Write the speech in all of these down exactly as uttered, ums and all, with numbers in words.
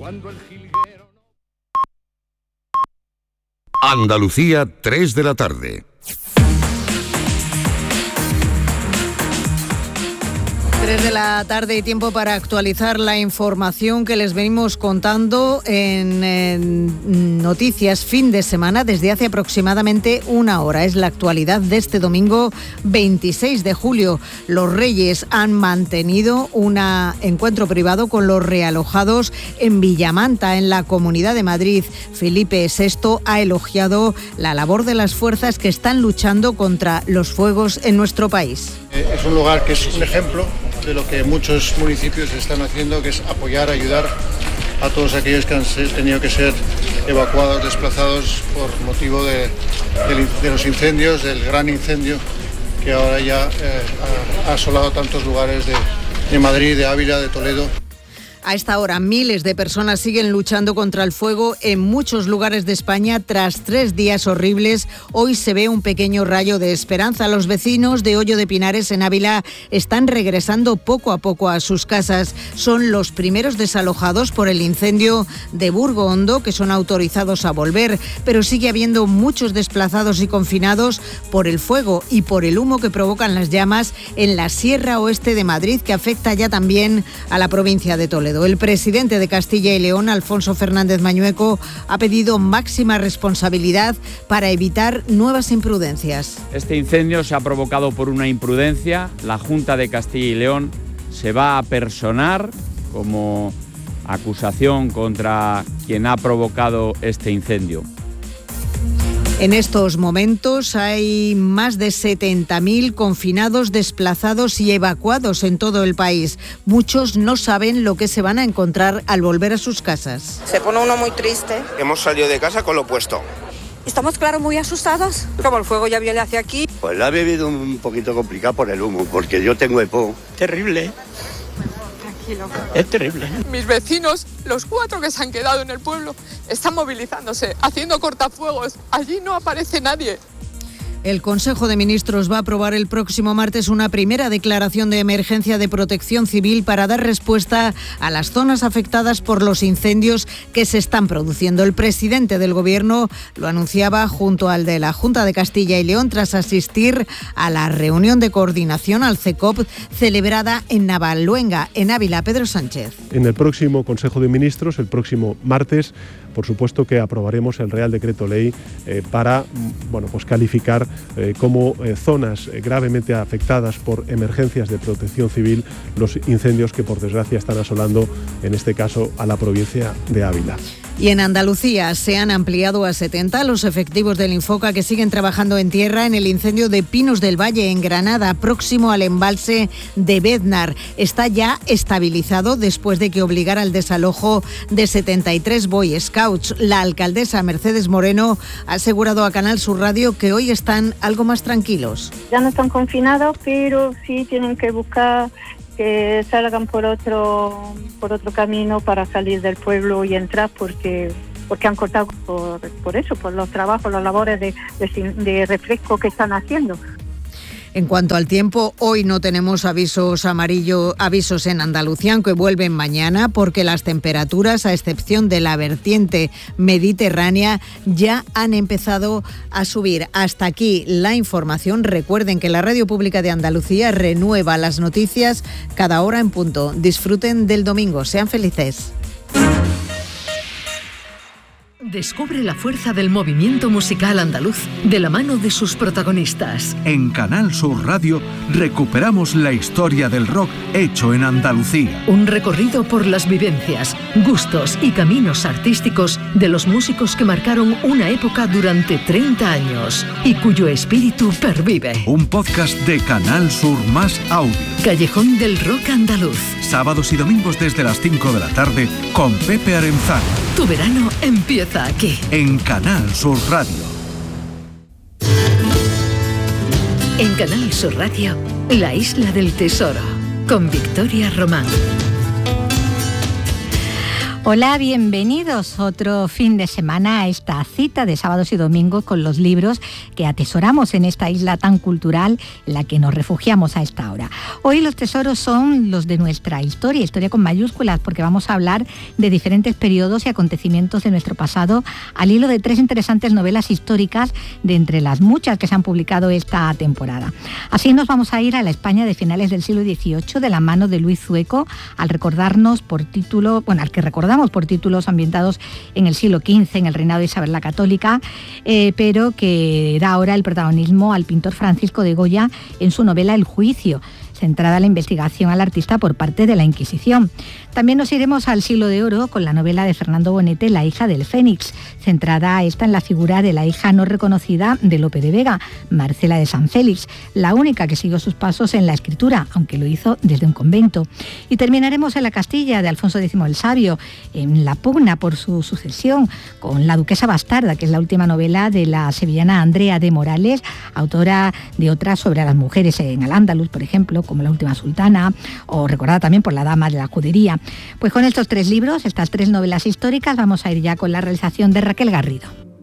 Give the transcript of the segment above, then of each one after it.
Cuando el jilguero... Andalucía, tres de la tarde. tres de la tarde y tiempo para actualizar la información que les venimos contando en, en Noticias Fin de Semana desde hace aproximadamente una hora. Es la actualidad de este domingo veintiséis de julio. Los Reyes han mantenido un encuentro privado con los realojados en Villamanta, en la Comunidad de Madrid. Felipe sexto ha elogiado la labor de las fuerzas que están luchando contra los fuegos en nuestro país. Es un lugar que es un ejemplo de lo que muchos municipios están haciendo, que es apoyar, ayudar a todos aquellos que han tenido que ser evacuados, desplazados por motivo de, de, de los incendios, del gran incendio que ahora ya eh, ha, ha asolado tantos lugares de, de Madrid, de Ávila, de Toledo. A esta hora, miles de personas siguen luchando contra el fuego en muchos lugares de España. Tras tres días horribles, hoy se ve un pequeño rayo de esperanza. Los vecinos de Hoyo de Pinares, en Ávila, están regresando poco a poco a sus casas. Son los primeros desalojados por el incendio de Burgo Hondo, que son autorizados a volver, pero sigue habiendo muchos desplazados y confinados por el fuego y por el humo que provocan las llamas en la Sierra Oeste de Madrid, que afecta ya también a la provincia de Toledo. El presidente de Castilla y León, Alfonso Fernández Mañueco, ha pedido máxima responsabilidad para evitar nuevas imprudencias. Este incendio se ha provocado por una imprudencia. La Junta de Castilla y León se va a personar como acusación contra quien ha provocado este incendio. En estos momentos hay más de setenta mil confinados, desplazados y evacuados en todo el país. Muchos no saben lo que se van a encontrar al volver a sus casas. Se pone uno muy triste. Hemos salido de casa con lo puesto. Estamos, claro, muy asustados. Como el fuego ya viene hacia aquí. Pues la he vivido un poquito complicado por el humo, porque yo tengo EPO. Terrible. Es terrible. Mis vecinos, los cuatro que se han quedado en el pueblo, están movilizándose, haciendo cortafuegos. Allí no aparece nadie. El Consejo de Ministros va a aprobar el próximo martes una primera declaración de emergencia de protección civil para dar respuesta a las zonas afectadas por los incendios que se están produciendo. El presidente del Gobierno lo anunciaba junto al de la Junta de Castilla y León tras asistir a la reunión de coordinación al C E C O P celebrada en Navaluenga, en Ávila. Pedro Sánchez. En el próximo Consejo de Ministros, el próximo martes, por supuesto que aprobaremos el Real Decreto Ley eh, para bueno, pues calificar eh, como eh, zonas eh, gravemente afectadas por emergencias de protección civil los incendios que por desgracia están asolando, en este caso, a la provincia de Ávila. Y en Andalucía se han ampliado a setenta los efectivos del Infoca que siguen trabajando en tierra en el incendio de Pinos del Valle, en Granada, próximo al embalse de Béznar. Está ya estabilizado después de que obligara al desalojo de setenta y tres Boy Scouts. La alcaldesa Mercedes Moreno ha asegurado a Canal Sur Radio que hoy están algo más tranquilos. Ya no están confinados, pero sí tienen que buscar que salgan por otro por otro camino para salir del pueblo y entrar, porque porque han cortado por, por eso, por los trabajos, las labores de, de, de refresco que están haciendo. En cuanto al tiempo, hoy no tenemos avisos amarillo, avisos en Andalucía, aunque vuelven mañana, porque las temperaturas, a excepción de la vertiente mediterránea, ya han empezado a subir. Hasta aquí la información. Recuerden que la Radio Pública de Andalucía renueva las noticias cada hora en punto. Disfruten del domingo. Sean felices. Descubre la fuerza del movimiento musical andaluz de la mano de sus protagonistas. En Canal Sur Radio recuperamos la historia del rock hecho en Andalucía. Un recorrido por las vivencias, gustos y caminos artísticos de los músicos que marcaron una época durante treinta años y cuyo espíritu pervive. Un podcast de Canal Sur Más Audio. Callejón del Rock Andaluz. Sábados y domingos desde las cinco de la tarde con Pepe Arenzano. Tu verano empieza aquí. En Canal Sur Radio. En Canal Sur Radio, La Isla del Tesoro, con Victoria Román. Hola, bienvenidos otro fin de semana a esta cita de sábados y domingos con los libros que atesoramos en esta isla tan cultural en la que nos refugiamos a esta hora. Hoy los tesoros son los de nuestra historia, historia con mayúsculas, porque vamos a hablar de diferentes periodos y acontecimientos de nuestro pasado al hilo de tres interesantes novelas históricas de entre las muchas que se han publicado esta temporada. Así nos vamos a ir a la España de finales del siglo dieciocho de la mano de Luis Zueco, al recordarnos por título, bueno, al que recordamos por títulos ambientados en el siglo quince, en el reinado de Isabel la Católica, eh, pero que da ahora el protagonismo al pintor Francisco de Goya en su novela El Juicio, centrada en la investigación al artista por parte de la Inquisición. También nos iremos al siglo de oro con la novela de Fernando Bonete, La hija del Fénix, centrada esta en la figura de la hija no reconocida de Lope de Vega, Marcela de San Félix, la única que siguió sus pasos en la escritura, aunque lo hizo desde un convento. Y terminaremos en la Castilla de Alfonso X el Sabio, en la pugna por su sucesión, con La duquesa bastarda, que es la última novela de la sevillana Andrea de Morales, autora de otras sobre las mujeres en Al-Ándalus, por ejemplo, como La última sultana, o recordada también por La dama de la judería. Pues con estos tres libros, estas tres novelas históricas, vamos a ir ya con la realización de Raquel Garrido.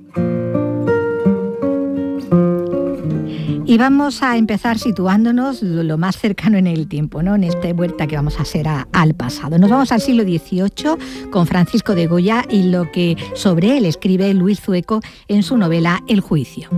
Y vamos a empezar situándonos lo más cercano en el tiempo, ¿no? En esta vuelta que vamos a hacer a, al pasado. Nos vamos al siglo dieciocho con Francisco de Goya y lo que sobre él escribe Luis Zueco en su novela El Juicio.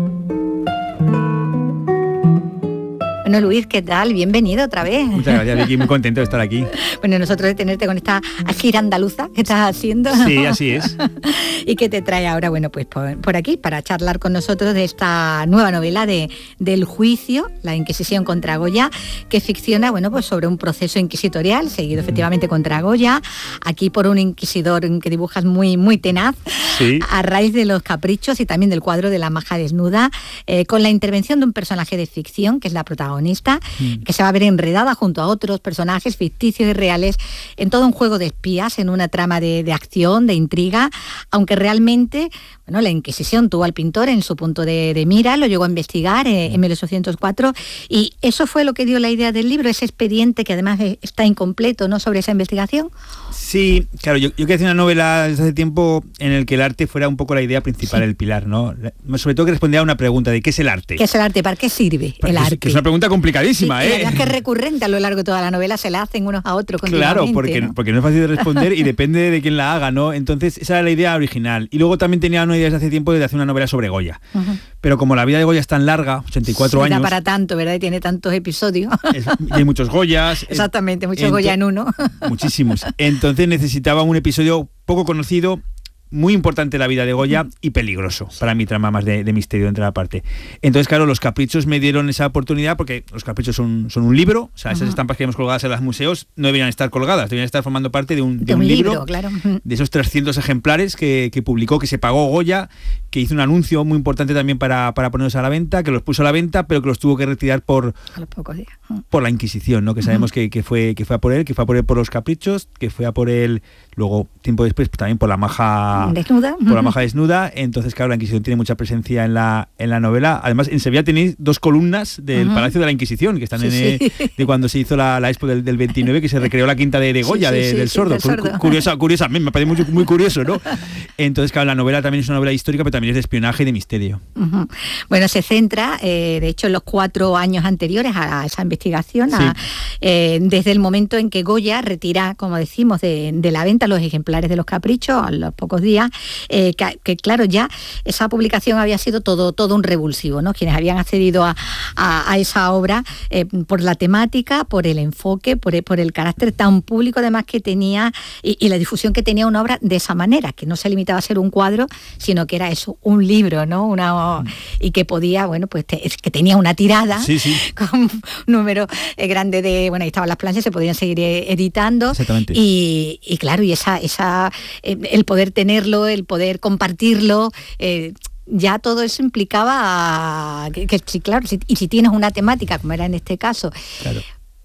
Bueno, Luis, ¿qué tal? Bienvenido otra vez. Muchas gracias, Vicky, muy contento de estar aquí. Bueno, nosotros de tenerte con esta gira andaluza que estás haciendo, ¿no? Sí, así es. Y que te trae ahora, bueno, pues por, por aquí, para charlar con nosotros de esta nueva novela de, del Juicio, la Inquisición contra Goya, que ficciona, bueno, pues sobre un proceso inquisitorial, seguido efectivamente contra Goya, aquí por un inquisidor que dibujas muy, muy tenaz, sí, a raíz de los caprichos y también del cuadro de la maja desnuda, eh, con la intervención de un personaje de ficción, que es la protagonista, Mm. que se va a ver enredada junto a otros personajes ficticios y reales en todo un juego de espías, en una trama de, de acción, de intriga, aunque realmente, bueno, la Inquisición tuvo al pintor en su punto de, de mira, lo llegó a investigar eh, en mil ochocientos cuatro, y eso fue lo que dio la idea del libro, ese expediente que además está incompleto, ¿no?, sobre esa investigación. Sí, claro, yo, yo quería hacer una novela desde hace tiempo en el que el arte fuera un poco la idea principal, sí, el pilar, ¿no? Sobre todo que respondía a una pregunta de ¿qué es el arte? ¿Qué es el arte? ¿Para qué sirve Para el que, arte? Que es una pregunta complicadísima, sí, ¿eh? Es que es recurrente a lo largo de toda la novela, se la hacen unos a otros continuamente. Claro, porque ¿no? porque no es fácil de responder y depende de quién la haga, ¿no? Entonces, esa era la idea original. Y luego también tenía una idea desde hace tiempo de hacer una novela sobre Goya. Uh-huh. Pero como la vida de Goya es tan larga, ochenta y cuatro años... Da para tanto, ¿verdad? Y tiene tantos episodios. Es, y hay muchos Goyas. Exactamente, muchos ento- Goya en uno. Muchísimos. Entonces necesitaba un episodio poco conocido, muy importante la vida de Goya y peligroso para mi trama más de, de misterio entre la parte. Entonces, claro, los caprichos me dieron esa oportunidad porque los caprichos son, son un libro, o sea, esas uh-huh. estampas que vemos colgadas en los museos no deberían estar colgadas, deberían estar formando parte de un, de de un, un libro, libro claro. de esos trescientos ejemplares que, que publicó, que se pagó Goya, que hizo un anuncio muy importante también para, para ponerlos a la venta, que los puso a la venta, pero que los tuvo que retirar por, a los pocos días. por la Inquisición, ¿no? Que sabemos uh-huh. que, que, fue, que fue a por él, que fue a por él por los caprichos, que fue a por él luego, tiempo después, pues, también por la maja desnuda. Por la maja desnuda. Entonces, claro, la Inquisición tiene mucha presencia en la, en la novela. Además, en Sevilla tenéis dos columnas del uh-huh. Palacio de la Inquisición, que están sí, en sí. Eh, de cuando se hizo la, la expo del, del veintinueve, que se recreó la quinta de, de Goya, sí, sí, de, sí, del, sí, sordo. del sordo. Curiosa, curiosa, me parece muy, muy curioso, ¿no? Entonces, claro, la novela también es una novela histórica, pero también es de espionaje y de misterio. Uh-huh. Bueno, se centra, eh, de hecho, en los cuatro años anteriores a esa investigación, sí. a, eh, desde el momento en que Goya retira, como decimos, de, de la venta los ejemplares de los caprichos a los pocos días, eh, que, que claro, ya esa publicación había sido todo, todo un revulsivo, ¿no? Quienes habían accedido a, a, a esa obra eh, por la temática, por el enfoque, por el, por el carácter tan público además que tenía y, y la difusión que tenía una obra de esa manera, que no se limitaba a ser un cuadro, sino que era eso, un libro, ¿no? Una, y que podía, bueno, pues te, que tenía una tirada sí, sí. con un número eh, grande de, bueno, ahí estaban las planchas, se podían seguir eh, editando. Exactamente. Y, y claro, y esa, esa eh, el poder tenerlo, el poder compartirlo, eh, ya todo eso implicaba que, que sí, claro, si, y si tienes una temática, como era en este caso, claro.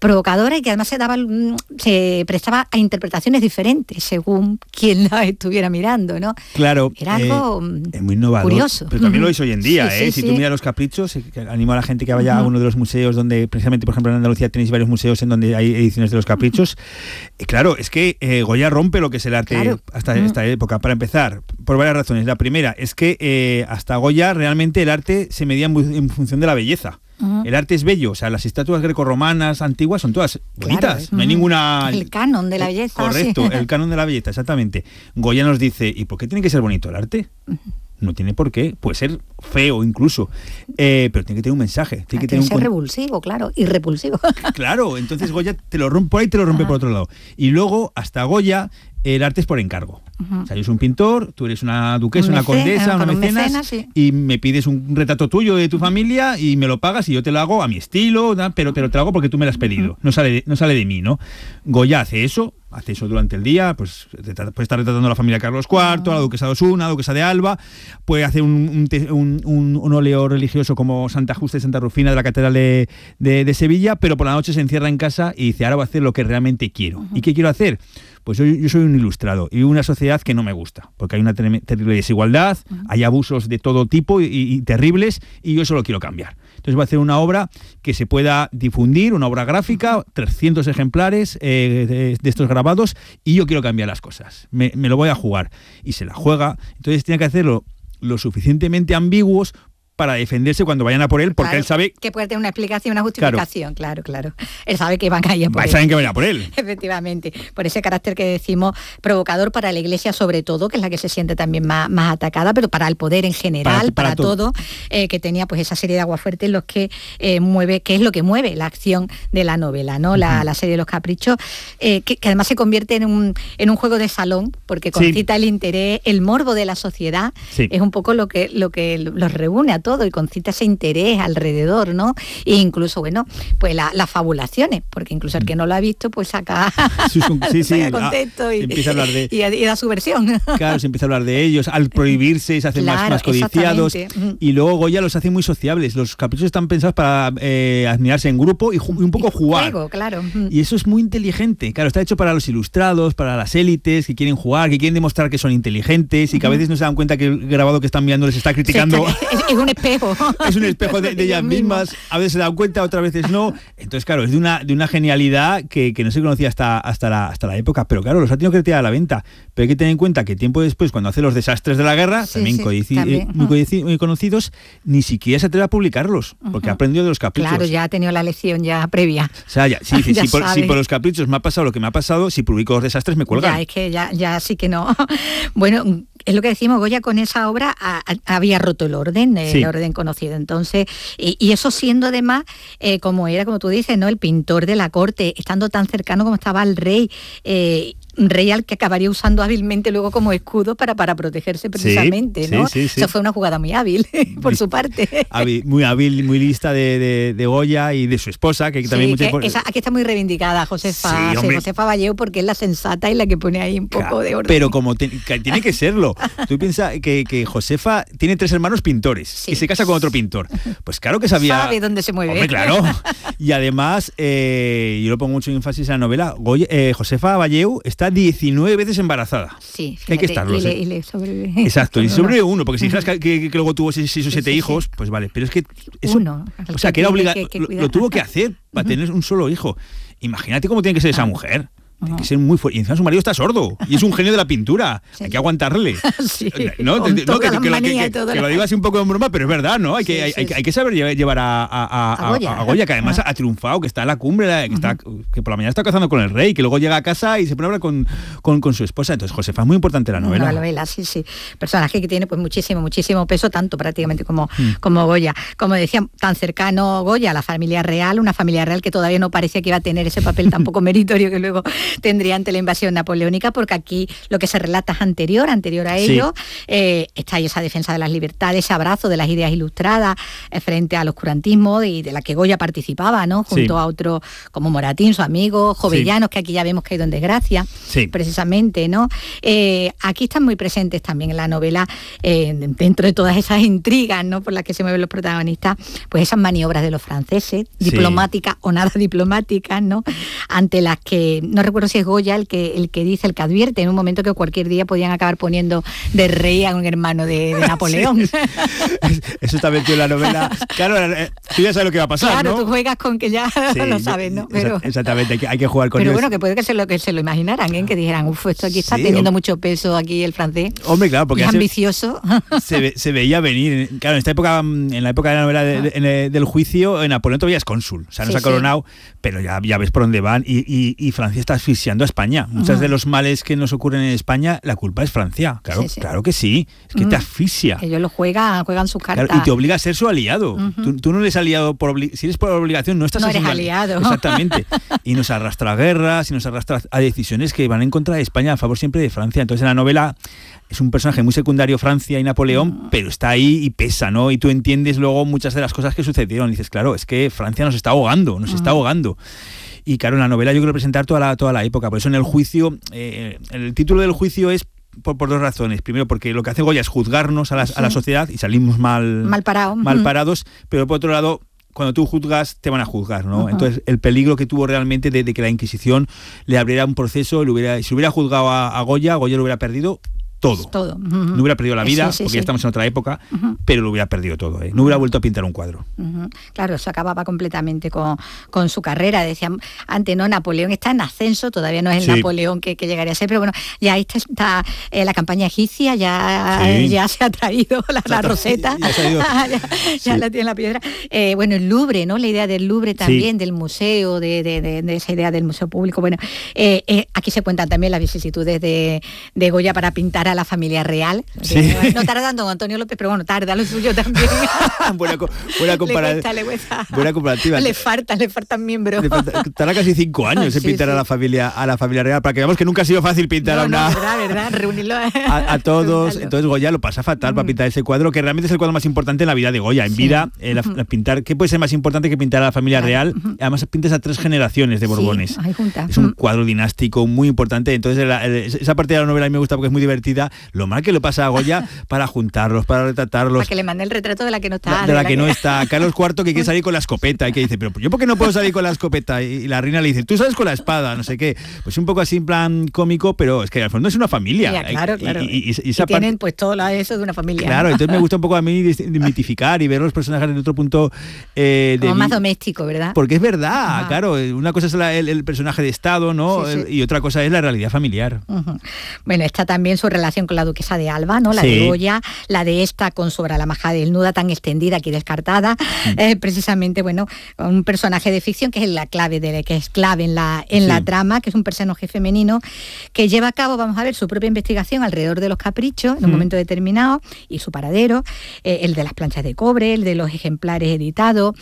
provocadora y que además se daba, se prestaba a interpretaciones diferentes según quien la estuviera mirando, ¿no? Claro. Era algo eh, es muy innovador, curioso. Pero también lo es hoy en día, sí, ¿eh? sí, si sí. tú miras Los Caprichos, que animo a la gente que vaya uh-huh. a uno de los museos donde, precisamente, por ejemplo, en Andalucía tenéis varios museos en donde hay ediciones de Los Caprichos. Y claro, es que eh, Goya rompe lo que es el arte claro. hasta uh-huh. esta época. Para empezar, por varias razones. La primera es que eh, hasta Goya realmente el arte se medía muy, en función de la belleza. Uh-huh. El arte es bello, o sea, las estatuas grecorromanas antiguas son todas bonitas, claro, no hay uh-huh. ninguna... El canon de la belleza. Correcto, sí. el canon de la belleza, exactamente. Goya nos dice, ¿y por qué tiene que ser bonito el arte? Uh-huh. No tiene por qué, puede ser feo incluso, eh, pero tiene que tener un mensaje. Tiene ah, que tener que ser un... revulsivo, claro, y repulsivo. Claro, entonces Goya te lo rompe por ahí y te lo rompe uh-huh. por otro lado. Y luego, hasta Goya, el arte es por encargo. Uh-huh. O sea, yo soy un pintor, tú eres una duquesa, un una mecena, condesa, una mecenas, un mecenas, sí. y me pides un retrato tuyo de tu familia y me lo pagas y yo te lo hago a mi estilo, ¿no? pero te lo hago porque tú me lo has pedido. Uh-huh. No sale, no sale de mí, ¿no? Goya hace eso, hace eso durante el día, pues puede estar retratando a la familia Carlos cuarto, uh-huh. a la duquesa de Osuna, a la duquesa de Alba, puede hacer un, un, un, un óleo religioso como Santa Justa y Santa Rufina de la Catedral de, de, de Sevilla, pero por la noche se encierra en casa y dice, ahora voy a hacer lo que realmente quiero. Uh-huh. ¿Y qué quiero hacer? Pues yo, yo soy un ilustrado y una sociedad que no me gusta, porque hay una ter- terrible desigualdad, uh-huh. hay abusos de todo tipo y, y, y terribles, y yo eso lo quiero cambiar. Entonces voy a hacer una obra que se pueda difundir, una obra gráfica, uh-huh. trescientos ejemplares eh, de, de estos grabados, y yo quiero cambiar las cosas. Me, me lo voy a jugar. Y se la juega. Entonces tiene que hacerlo lo suficientemente ambiguos para defenderse cuando vayan a por él, porque claro, él sabe... que puede tener una explicación, una justificación, claro, claro. claro. Él sabe que van a ir a por Va, él. Saben que van a por él. Efectivamente, por ese carácter que decimos provocador para la Iglesia sobre todo, que es la que se siente también más, más atacada, pero para el poder en general, para, para, para todo, todo eh, que tenía pues esa serie de aguafuertes los que eh, mueve, que es lo que mueve la acción de la novela, ¿no? La, uh-huh. la serie de Los Caprichos, eh, que, que además se convierte en un, en un juego de salón, porque concita sí. el interés, el morbo de la sociedad, sí. es un poco lo que, lo que los reúne a todo y concita ese interés alrededor, ¿no? E incluso, bueno, pues la, las fabulaciones, porque incluso el que no lo ha visto, pues saca sí, sí, sí, contento ah, y, empieza a hablar de, y, y da su versión. Claro, se empieza a hablar de ellos, al prohibirse se hacen claro, más, más codiciados, y luego Goya los hace muy sociables. Los caprichos están pensados para eh, admirarse en grupo y, ju- y un poco jugar. Juego, claro. Y eso es muy inteligente. Claro, está hecho para los ilustrados, para las élites que quieren jugar, que quieren demostrar que son inteligentes y que a veces no se dan cuenta que el grabado que están mirando les está criticando. Sí, es, es un espejo. Es un espejo de, de ellas mismas, a veces se dan cuenta, otras veces no. Entonces, claro, es de una, de una genialidad que, que no se conocía hasta, hasta, la, hasta la época, pero claro, los ha tenido que retirar a la venta. Pero hay que tener en cuenta que tiempo después, cuando hace los desastres de la guerra, sí, también, sí, codici- también. Muy, codici- muy conocidos, ni siquiera se atreve a publicarlos, porque uh-huh. ha aprendido de los caprichos. Claro, ya ha tenido la lección ya previa. O sea, ya, sí, sí, ya si, por, si por los caprichos me ha pasado lo que me ha pasado, si publico los desastres me cuelgan. Ya, es que ya, ya sí que no. Bueno, es lo que decimos, Goya con esa obra a, a, había roto el orden, el sí. orden conocido. Entonces, y, y eso siendo además, eh, como era, como tú dices, ¿no? El pintor de la corte, estando tan cercano como estaba al rey, eh, rey al que acabaría usando hábilmente luego como escudo para, para protegerse precisamente, sí, ¿no? Sí, sí, sí. Eso fue una jugada muy hábil, por su parte. Hábil, muy hábil, muy lista de, de, de Goya y de su esposa, que también... Sí, mucha... que esa, aquí está muy reivindicada Josefa, sí, sí, Josefa Valleu, porque es la sensata y la que pone ahí un poco claro, de orden. Pero como te, que tiene que serlo. Tú piensas que, que Josefa tiene tres hermanos pintores sí. y se casa con otro pintor. Pues claro que sabía... Sabe dónde se mueve. Hombre, claro. Y además, eh, yo lo pongo mucho énfasis en la novela, Goya, eh, Josefa Valleu está diecinueve veces embarazada. Sí, fíjate, hay que estarlo. Y le, y le sobrevive. Exacto, y sobrevive uno, porque si dijeras que, que, que luego tuvo seis, seis o siete sí, hijos, sí. pues vale, pero es que... Eso, uno. O sea, que era obligado, lo, lo tuvo que hacer para uh-huh. tener un solo hijo. Imagínate cómo tiene que ser esa mujer. Tiene que ser muy fuerte. Y encima su marido está sordo. Y es un genio de la pintura. Sí. Hay que aguantarle. Sí, no, no, que, que, que, manía, que, que, que lo diga así un poco en broma, pero es verdad, ¿no? Hay que, sí, hay, sí, hay, sí. hay que saber llevar a, a, a, a, Goya. a Goya, que además ah. ha triunfado, que está en la cumbre, que, uh-huh. está, que por la mañana está cazando con el rey, que luego llega a casa y se pone a hablar con, con, con su esposa. Entonces, Josefa, es muy importante la novela. La novela, sí, sí. Personaje que tiene pues muchísimo, muchísimo peso, tanto prácticamente como, mm. como Goya. Como decía, tan cercano Goya a la familia real, una familia real que todavía no parecía que iba a tener ese papel tan poco meritorio que luego, tendría ante la invasión napoleónica, porque aquí lo que se relata es anterior, anterior a ello. Sí. Eh, está ahí esa defensa de las libertades, ese abrazo de las ideas ilustradas eh, frente al oscurantismo y de la que Goya participaba, ¿no? Junto sí. a otros como Moratín, su amigo, Jovellanos, sí. que aquí ya vemos que ha ido en desgracia, sí. precisamente, ¿no? Eh, aquí están muy presentes también en la novela, eh, dentro de todas esas intrigas, ¿no? Por las que se mueven los protagonistas, pues esas maniobras de los franceses, sí. diplomáticas o nada diplomáticas, ¿no? Ante las que, no recuerdo si es Goya el que, el que dice, el que advierte en un momento que cualquier día podían acabar poniendo de rey a un hermano de, de Napoleón. Sí. Eso está metido en la novela. Claro, tú ya sabes lo que va a pasar, claro, ¿no? Tú juegas con que ya sí, lo sabes, ¿no? Pero, exactamente, hay que, hay que jugar con Pero ellos. bueno, que puede que se lo, que se lo imaginaran, ¿eh? Que dijeran, uff, esto aquí está sí, teniendo hombre. mucho peso aquí el francés. Hombre, claro, porque es ambicioso. Se, ve, se veía venir. Claro, en esta época, en la época de la novela de, de, de, del juicio, en Napoleón todavía es cónsul, o sea, no sí, se ha coronado, sí. pero ya, ya ves por dónde van y, y, y Francia está asfixiando a España. Muchos uh-huh. de los males que nos ocurren en España, la culpa es Francia. Claro, sí, sí. claro que sí, es que uh-huh. te asfixia. Ellos lo juegan, juegan sus cartas. Claro, y te obliga a ser su aliado. Uh-huh. Tú, tú no eres aliado por obligación, si eres por obligación no estás no eres aliado. Exactamente. Y nos arrastra a guerras y nos arrastra a decisiones que van en contra de España, a favor siempre de Francia. Entonces en la novela es un personaje muy secundario, Francia y Napoleón, uh-huh. pero está ahí y pesa, ¿no? Y tú entiendes luego muchas de las cosas que sucedieron. Y dices, claro, es que Francia nos está ahogando, nos uh-huh. está ahogando. Y claro, en la novela yo quiero presentar toda la, toda la época. Por eso en el juicio, eh, el título del juicio es por, por dos razones. Primero, porque lo que hace Goya es juzgarnos a la, sí. a la sociedad y salimos mal, mal, parado. mal uh-huh. parados, pero por otro lado, cuando tú juzgas, te van a juzgar, ¿no? Uh-huh. Entonces, el peligro que tuvo realmente de, de que la Inquisición le abriera un proceso, le hubiera, si hubiera juzgado a, a Goya, Goya lo hubiera perdido todo. todo. Uh-huh. No hubiera perdido la vida, sí, sí, porque sí. ya estamos en otra época, uh-huh. pero lo hubiera perdido todo, ¿eh? No hubiera vuelto a pintar un cuadro. Uh-huh. Claro, eso acababa completamente con, con su carrera. Decían antes, no, Napoleón está en ascenso, todavía no es el sí. Napoleón que, que llegaría a ser, pero bueno, ya está, está eh, la campaña egipcia, ya, sí. ya se ha traído la, la roseta, ya, ya, ya sí. la tiene la piedra. Eh, bueno, el Louvre, ¿no? La idea del Louvre también, sí. del museo, de, de, de, de esa idea del museo público. Bueno, eh, eh, aquí se cuentan también las vicisitudes de, de Goya para pintar a la familia real. Sí. No tarda don Antonio López, pero bueno, tarda lo suyo también. buena, buena, compara- le cuesta, le cuesta. buena comparativa. Le falta, le faltan miembros. Le falta, estará casi cinco años sí, en pintar sí. a la familia a la familia real, para que veamos que nunca ha sido fácil pintar no, a una... No, verdad, verdad, reunirlo. A, a todos. Entonces Goya lo pasa fatal mm. para pintar ese cuadro, que realmente es el cuadro más importante en la vida de Goya. En sí. vida, eh, la, la pintar, ¿qué puede ser más importante que pintar a la familia claro. real? Uh-huh. Además pintas a tres generaciones de Borbones. Sí, ahí junta. Es un cuadro dinástico muy importante. Entonces la, esa parte de la novela a mí me gusta porque es muy divertida. Lo mal que lo pasa a Goya para juntarlos, para retratarlos. Para que le mande el retrato de la que no está. De, de la, la que, que no está. Carlos cuarto que quiere salir con la escopeta y que dice, pero ¿yo por qué no puedo salir con la escopeta? Y la reina le dice, tú sales con la espada, no sé qué. Pues un poco así en plan cómico, pero es que al fondo es una familia. Ya, claro, claro. Y, y, y, y, esa y tienen parte... pues todo eso de una familia. Claro, entonces me gusta un poco a mí mitificar y ver los personajes desde otro punto eh, de como más doméstico, ¿verdad? Porque es verdad, Ajá. claro. Una cosa es la, el, el personaje de Estado, ¿no? Sí, sí. Y otra cosa es la realidad familiar. Uh-huh. Bueno, está también su relación con la duquesa de Alba, ¿no? La sí. de Goya, la de esta con Sobre la maja desnuda, tan extendida aquí descartada, mm. eh, precisamente, bueno, un personaje de ficción que es la clave de, que es clave en la en sí. la trama, que es un personaje femenino que lleva a cabo, vamos a ver, su propia investigación alrededor de los caprichos en un mm. momento determinado y su paradero, eh, el de las planchas de cobre, el de los ejemplares editados,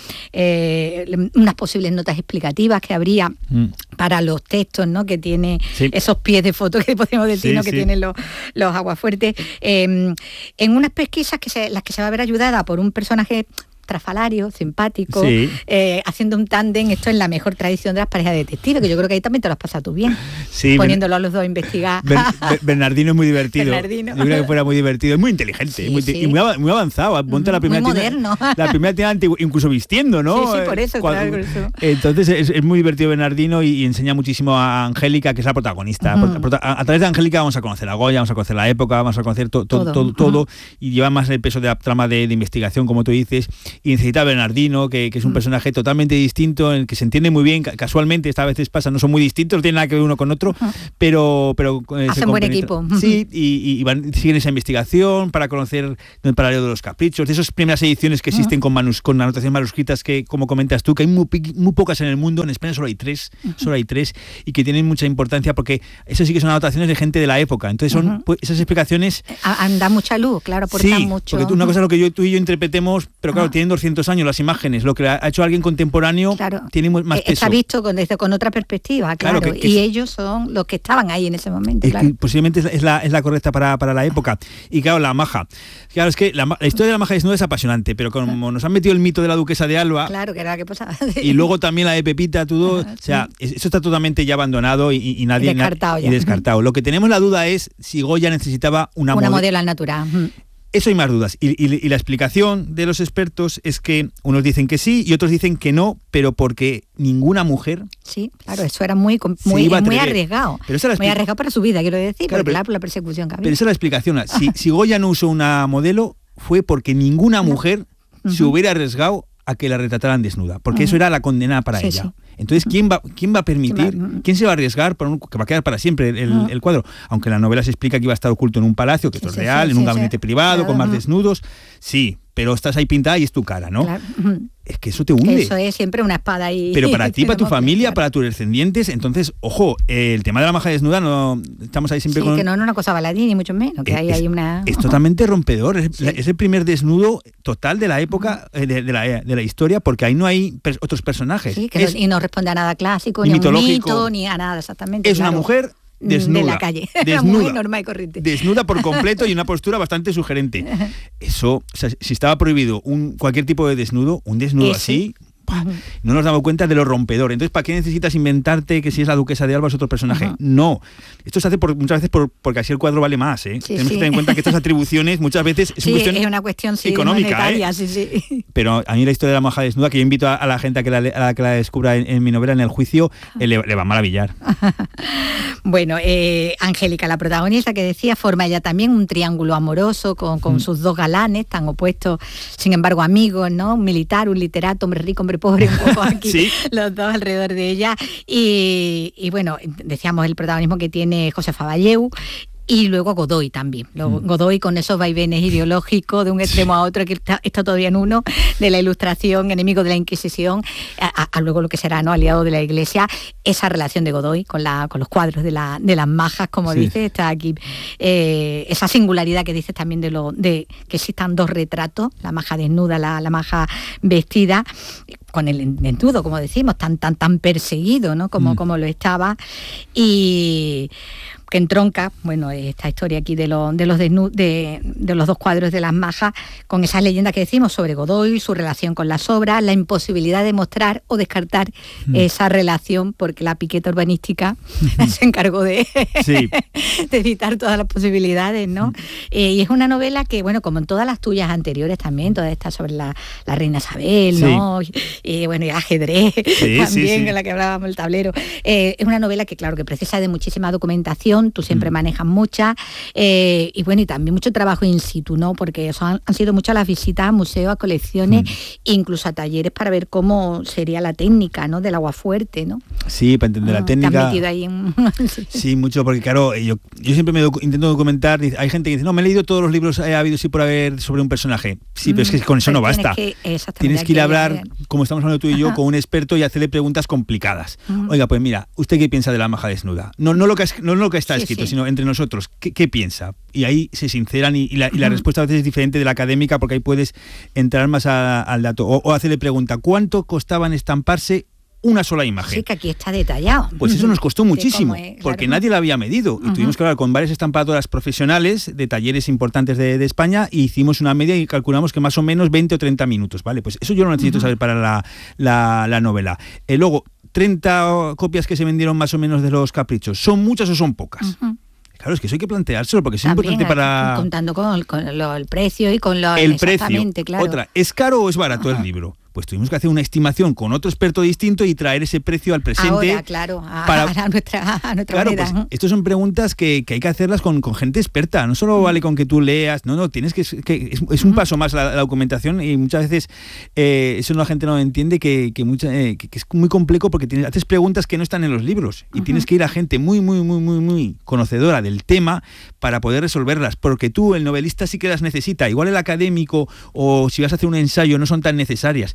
eh, unas posibles notas explicativas que habría mm. para los textos, ¿no? Que tiene sí. esos pies de foto que podemos decir, sí, ¿no? que sí. tienen los, los aguafuertes. Eh, en unas pesquisas que se, las que se va a ver ayudada por un personaje trafalario, simpático, sí. eh, haciendo un tándem, esto es la mejor tradición de las parejas de detectives, que yo creo que ahí también te lo has pasado tú bien, sí, poniéndolo a los dos a investigar. Ben, Bernardino es muy divertido. Bernardino. Yo creo que fuera muy divertido, es muy inteligente, sí, muy, sí. y muy, muy avanzado. Monta la primera muy moderno. Tienda, la primera tienda antigua, incluso vistiendo, ¿no? Sí, sí, por eso, Cuando, claro, por eso. Entonces es, es muy divertido Bernardino y, y enseña muchísimo a Angélica, que es la protagonista. Uh-huh. A, a través de Angélica vamos a conocer a Goya, vamos a conocer la época, vamos a conocer to, to, todo, todo, uh-huh. todo, y lleva más el peso de la trama de, de investigación, como tú dices, y necesita a Bernardino, que, que es un personaje totalmente distinto, en el que se entiende muy bien, casualmente, esta veces pasa, no son muy distintos, no tienen nada que ver uno con otro, uh-huh. pero... pero eh, hacen buen equipo. Sí, y, y van, siguen esa investigación para conocer el paralelo de los caprichos, de esas primeras ediciones que existen uh-huh. con, manus, con anotaciones manuscritas que, como comentas tú, que hay muy, muy pocas en el mundo, en España solo hay tres, uh-huh. solo hay tres, y que tienen mucha importancia porque eso sí que son anotaciones de gente de la época, entonces son uh-huh. pues, esas explicaciones... Dan mucha luz, claro, aportan sí, mucho. Porque tú, una cosa es lo que yo, tú y yo interpretemos, pero claro, uh-huh. tienen doscientos años las imágenes, lo que ha hecho alguien contemporáneo claro. tiene más peso. Está visto con, desde, con otra perspectiva, claro, claro que, que y es, ellos son los que estaban ahí en ese momento. Es claro. que posiblemente es la, es la correcta para, para la época. Y claro, la maja. Claro, es que la, la historia de la maja desnuda es apasionante, pero como nos han metido el mito de la duquesa de Alba, claro, que era la que pasaba. Y luego también la de Pepita Tudó, o sea, eso está totalmente ya abandonado y, y nadie... Y descartado y ya. descartado. Lo que tenemos la duda es si Goya necesitaba una, una mode- modelo al natural. Eso hay más dudas. Y, y, y la explicación de los expertos es que unos dicen que sí y otros dicen que no, pero porque ninguna mujer... Sí, claro, eso era muy, muy, muy arriesgado. Pero esa la muy arriesgado para su vida, quiero decir, claro, porque pero, la, la persecución que había. Pero esa es la explicación. Si, si Goya no usó una modelo, fue porque ninguna mujer no. uh-huh. se hubiera arriesgado a que la retrataran desnuda, porque uh-huh. eso era la condena para sí, ella. Sí. Entonces, ¿quién va, quién va a permitir, ¿Quién, va, quién se va a arriesgar por un, que va a quedar para siempre el, uh-huh. el cuadro? Aunque en la novela se explica que iba a estar oculto en un palacio, que sí, esto es sí, real, sí, en un sí, gabinete sí. privado, claro, con más uh-huh. desnudos, sí, pero estás ahí pintada y es tu cara, ¿no? Claro. Uh-huh. Es que eso te hunde. Eso es siempre una espada ahí. Pero para ti, para tu familia, claro. para tus descendientes, entonces, ojo, eh, el tema de la maja desnuda, no estamos ahí siempre sí, con... que no es una cosa baladí, ni mucho menos, que es, hay ahí una... Es totalmente rompedor, es, sí. es el primer desnudo total de la época, uh-huh. de, de, la, de la historia, porque ahí no hay per- otros personajes. Sí, que es, no, y no responde a nada clásico, ni, ni a un mito, ni a nada, exactamente. Es claro. una mujer... desnuda, de la calle, desnuda, muy normal y corriente. Desnuda por completo y una postura bastante sugerente. Eso, o sea, si estaba prohibido un cualquier tipo de desnudo, un desnudo Ese. así, bah, uh-huh. no nos damos cuenta de lo rompedor. Entonces, ¿para qué necesitas inventarte que si es la duquesa de Alba es otro personaje? Uh-huh. No. Esto se hace por, muchas veces por, porque así el cuadro vale más, ¿eh? Sí, Tenemos sí. que tener en cuenta que estas atribuciones muchas veces es, sí, una, cuestión es una cuestión sí, económica, monetaria, ¿eh? sí, sí. Pero a mí la historia de la maja desnuda, que yo invito a, a la gente a que la, a la, que la descubra en, en mi novela, en el juicio, eh, le, le va a maravillar. Bueno, eh, Angélica, la protagonista que decía, forma ella también un triángulo amoroso con, con mm. sus dos galanes tan opuestos, sin embargo amigos, ¿no? Un militar, un literato, hombre rico, hombre pobre, un poco aquí, ¿Sí? los dos alrededor de ella. Y, y bueno, decíamos el protagonismo que tiene Josefa Valleu. Y luego Godoy también, luego mm. Godoy con esos vaivenes ideológicos de un extremo a otro, que está, está todavía en uno, de la Ilustración, enemigo de la Inquisición, a, a luego lo que será, ¿no?, aliado de la Iglesia. Esa relación de Godoy con, la, con los cuadros de, la, de las majas, como sí. dice, está aquí. Eh, esa singularidad que dices también de, lo, de que existan dos retratos, la maja desnuda, la, la maja vestida, con el desnudo, como decimos, tan tan tan perseguido, ¿no?, como, mm. como lo estaba. Y que entronca, bueno, esta historia aquí de, lo, de, los desnu- de, de los dos cuadros de las majas, con esas leyendas que decimos sobre Godoy, su relación con las obras, la imposibilidad de mostrar o descartar mm. esa relación, porque la piqueta urbanística mm. se encargó de, sí. de evitar todas las posibilidades, ¿no? Mm. Eh, y es una novela que, bueno, como en todas las tuyas anteriores también, todas estas sobre la, la reina Isabel, sí. ¿no? Y, y bueno, y ajedrez sí, también, sí, sí. en la que hablábamos el tablero. Eh, es una novela que, claro, que precisa de muchísima documentación. Tú siempre mm. manejas muchas, eh, y bueno, y también mucho trabajo in situ, ¿no? Porque eso han, han sido muchas las visitas a museos, a colecciones, mm. incluso a talleres para ver cómo sería la técnica, ¿no?, del aguafuerte, ¿no? Sí, para entender ah, la técnica. ¿Te has metido ahí en... sí. sí, mucho, porque claro, yo, yo siempre me docu- intento documentar, hay gente que dice, no, me he leído todos los libros, ha habido sí por haber sobre un personaje. Sí, mm. pero es que con eso pues no basta. Que, tienes que ir a hablar, como estamos hablando tú y yo, Ajá. con un experto y hacerle preguntas complicadas. Mm. Oiga, pues mira, ¿usted qué piensa de la maja desnuda? No, no, lo, que, no lo que está sí, escrito, sí. sino entre nosotros, ¿qué, qué piensa? Y ahí se sinceran y, y, la, y la respuesta a veces es diferente de la académica, porque ahí puedes entrar más a, al dato. O, o hacerle pregunta, ¿cuánto costaba en estamparse una sola imagen? Sí, que aquí está detallado. Pues eso nos costó muchísimo, es, claro. porque nadie la había medido. Y uh-huh. tuvimos que hablar con varias estampadoras profesionales de talleres importantes de, de España y hicimos una media y calculamos que más o menos veinte o treinta minutos, ¿vale? Pues eso yo lo necesito uh-huh. saber para la, la, la novela. Eh, luego, treinta copias que se vendieron más o menos de Los Caprichos. ¿Son muchas o son pocas? Uh-huh. Claro, es que eso hay que planteárselo porque es También, importante para... Contando con, con lo, el precio y con lo... El precio. Claro. Otra, ¿es caro o es barato Ajá. el libro? Pues tuvimos que hacer una estimación con otro experto distinto y traer ese precio al presente. Ahora, claro, a, para... a nuestra, a nuestra claro, moneda. Pues, estas son preguntas que, que hay que hacerlas con, con gente experta. No solo mm. vale con que tú leas, no, no, tienes que... que es, es un mm. paso más la, la documentación y muchas veces eh, eso la gente no entiende, que, que, mucha, eh, que, que es muy complejo porque tienes, haces preguntas que no están en los libros y uh-huh. tienes que ir a gente muy, muy, muy, muy, muy conocedora del tema para poder resolverlas, porque tú, el novelista, sí que las necesita. Igual el académico o si vas a hacer un ensayo no son tan necesarias,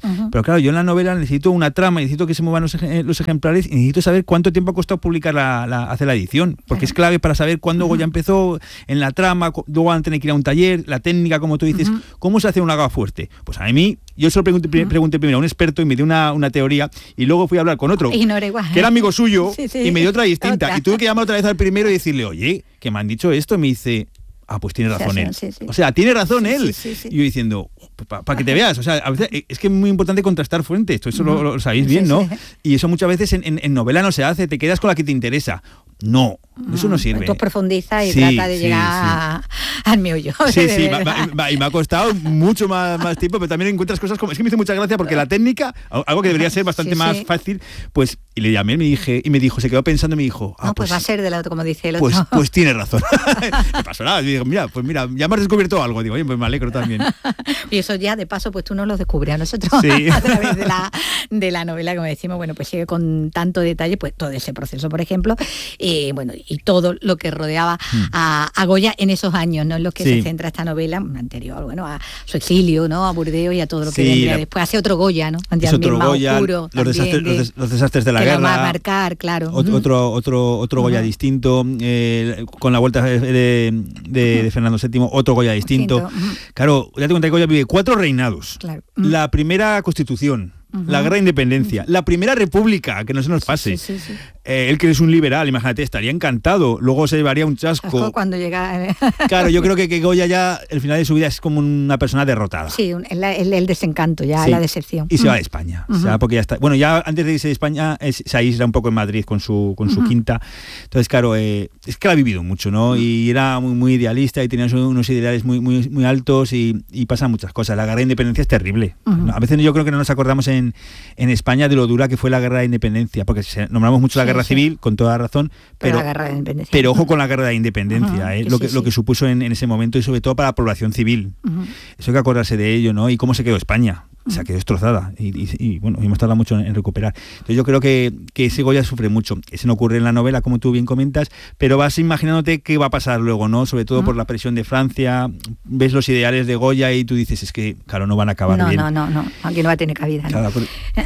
Uh-huh. Pero claro, yo en la novela necesito una trama, necesito que se muevan los, ej- los ejemplares y necesito saber cuánto tiempo ha costado publicar la, la, hacer la edición, porque uh-huh. es clave para saber cuándo uh-huh. Goya empezó, en la trama, luego van a tener que ir a un taller, la técnica, como tú dices, uh-huh. ¿cómo se hace una gaga fuerte? Pues a mí, yo solo pregunté, uh-huh. pregunté primero a un experto y me dio una, una teoría y luego fui a hablar con otro, y no era igual, ¿eh? que era amigo suyo sí, sí. y me dio otra distinta. Otra. Y tuve que llamar otra vez al primero y decirle, oye, que me han dicho esto, y me dice... Ah, pues tiene razón sí, él. Sí, sí. O sea, tiene razón sí, él. Sí, sí, sí. Y yo diciendo, para pa que te veas, o sea, a veces es que es muy importante contrastar fuentes, esto eso uh-huh. lo, lo sabéis bien, sí, ¿no? Sí. Y eso muchas veces en, en, en novela no se hace, te quedas con la que te interesa. No, eso no sirve. Tú profundizas y sí, trata de sí, llegar sí. A, al meollo. Sí, sí, va, va, va, y me ha costado mucho más, más tiempo, pero también encuentras cosas como... Es que me hizo mucha gracia porque la técnica, algo que debería ser bastante sí, más sí. fácil, pues... Y le llamé, me dije, y me dijo, se quedó pensando y me dijo... Ah, no, pues, pues va a ser del otro, como dice el otro. Pues, pues tiene razón. No pasó nada. Y digo, mira, pues mira, ya me has descubierto algo. Digo, oye, pues me alegro también. Y eso ya, de paso, pues tú nos lo descubres a nosotros sí. a través de la, de la novela, como decimos, bueno, pues sigue con tanto detalle, pues todo ese proceso, por ejemplo, y bueno, y todo lo que rodeaba mm. a, a Goya en esos años, ¿no? En los que sí. se centra esta novela, anterior, bueno, a su exilio, ¿no? A Burdeos y a todo lo que sí, vendría la... después. Hace otro Goya, ¿no? Es otro Goya, oscuro, los, desastres, de, los, des, los desastres de la que guerra. Lo va a marcar, claro. Otro, uh-huh. otro, otro, otro Goya uh-huh. distinto, eh, con la vuelta de, de, de, de Fernando séptimo, otro Goya distinto. Uh-huh. Claro, ya te cuenta que Goya vive cuatro reinados. Claro. Uh-huh. La primera Constitución, uh-huh. la Guerra de Independencia, uh-huh. la Primera República, que no se nos pase. Sí, sí, sí. Eh, él que es un liberal, imagínate, estaría encantado. Luego se llevaría un chasco. chasco cuando llega... Claro, yo creo que, que Goya ya, el final de su vida, es como una persona derrotada. Sí, el, el, el desencanto, ya sí. la decepción. Y se va a España. Uh-huh. O sea, porque ya está. Bueno, ya antes de irse de España, es, se aísla un poco en Madrid con su, con su uh-huh. quinta. Entonces, claro, eh, es que la ha vivido mucho, ¿no? Uh-huh. Y era muy, muy idealista y tenía unos ideales muy, muy, muy altos y, y pasan muchas cosas. La Guerra de Independencia es terrible. Uh-huh. A veces yo creo que no nos acordamos en, en España de lo dura que fue la Guerra de Independencia, porque nombramos mucho la sí, Guerra sí. Civil, con toda razón, pero, pero, pero ojo con la Guerra de Independencia, uh-huh, ¿eh? lo, que, sí, lo que supuso en, en ese momento y sobre todo para la población civil. Uh-huh. Eso hay que acordarse de ello, ¿no? Y cómo se quedó España. O sea, quedó destrozada y, y, y bueno, hemos tardado mucho en, en recuperar. Entonces yo creo que, que ese Goya sufre mucho. Eso no ocurre en la novela, como tú bien comentas, pero vas imaginándote qué va a pasar luego, ¿no? Sobre todo uh-huh. por la presión de Francia, ves los ideales de Goya y tú dices, es que, claro, no van a acabar no, bien. No, no, no, aquí no va a tener cabida, ¿no? Claro, por...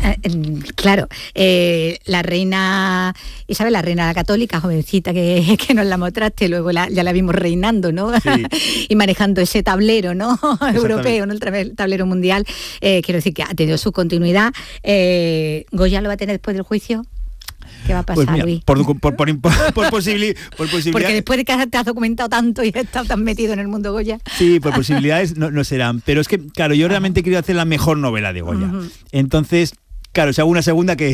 claro eh, la reina Isabel, la reina católica, jovencita que, que nos la mostraste, luego la, ya la vimos reinando, ¿no? Sí. Y manejando ese tablero, ¿no? Europeo, ¿no? El tablero mundial, eh, quiero decir que ha tenido su continuidad. Eh, ¿Goya lo va a tener después del juicio? ¿Qué va a pasar, pues mira, Luis? Por, por, por, por, por, posibili- por posibilidad... Porque después de que te has documentado tanto y has estado tan metido en el mundo Goya... Sí, por posibilidades no, no serán. Pero es que, claro, yo realmente quiero hacer la mejor novela de Goya. Uh-huh. Entonces... Claro, si hago una segunda, que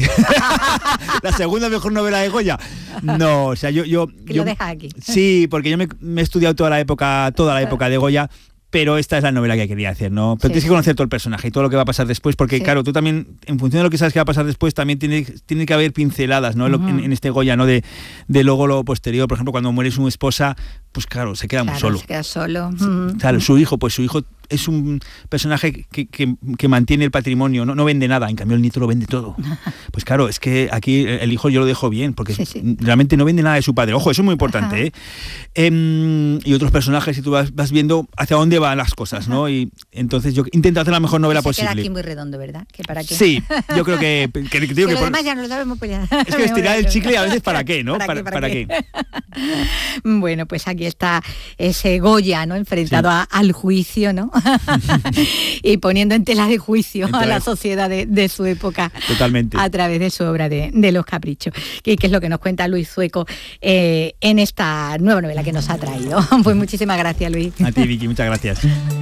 la segunda mejor novela de Goya. No, o sea, yo... yo, que yo lo dejas aquí. Sí, porque yo me, me he estudiado toda la época, toda la época de Goya, pero esta es la novela que quería hacer, ¿no? Pero sí. tienes que conocer todo el personaje y todo lo que va a pasar después, porque sí. claro, tú también, en función de lo que sabes que va a pasar después, también tiene, tiene que haber pinceladas, ¿no? Uh-huh. En, en este Goya, ¿no? De, de luego lo posterior, por ejemplo, cuando muere su esposa, pues claro, se queda claro, muy solo. se queda solo. Uh-huh. Claro, su hijo, pues su hijo es un personaje que, que, que mantiene el patrimonio, no, no vende nada, en cambio el nieto lo vende todo. Pues claro, es que aquí el hijo yo lo dejo bien, porque sí, sí. realmente no vende nada de su padre. Ojo, eso es muy importante, ¿eh? Eh, y otros personajes, y tú vas, vas viendo hacia dónde van las cosas, ¿no? Y entonces yo intento hacer la mejor novela se posible. Queda aquí muy redondo, ¿verdad? ¿Que para qué? Sí, yo creo que... que, que, digo que que lo por, demás ya no lo sabemos, pues ya. Es que estirar el chicle a veces para qué, ¿no? ¿Para, ¿Para, qué, para, para qué? qué? Bueno, pues aquí está ese Goya, ¿no? Enfrentado sí. a, al juicio, ¿no? Y poniendo en tela de juicio a la sociedad de, de su época. Totalmente. A través de su obra de, de Los Caprichos. Que, que es lo que nos cuenta Luis Zueco eh, en esta nueva novela que nos ha traído. Pues muchísimas gracias, Luis. A ti, Vicky, muchas gracias.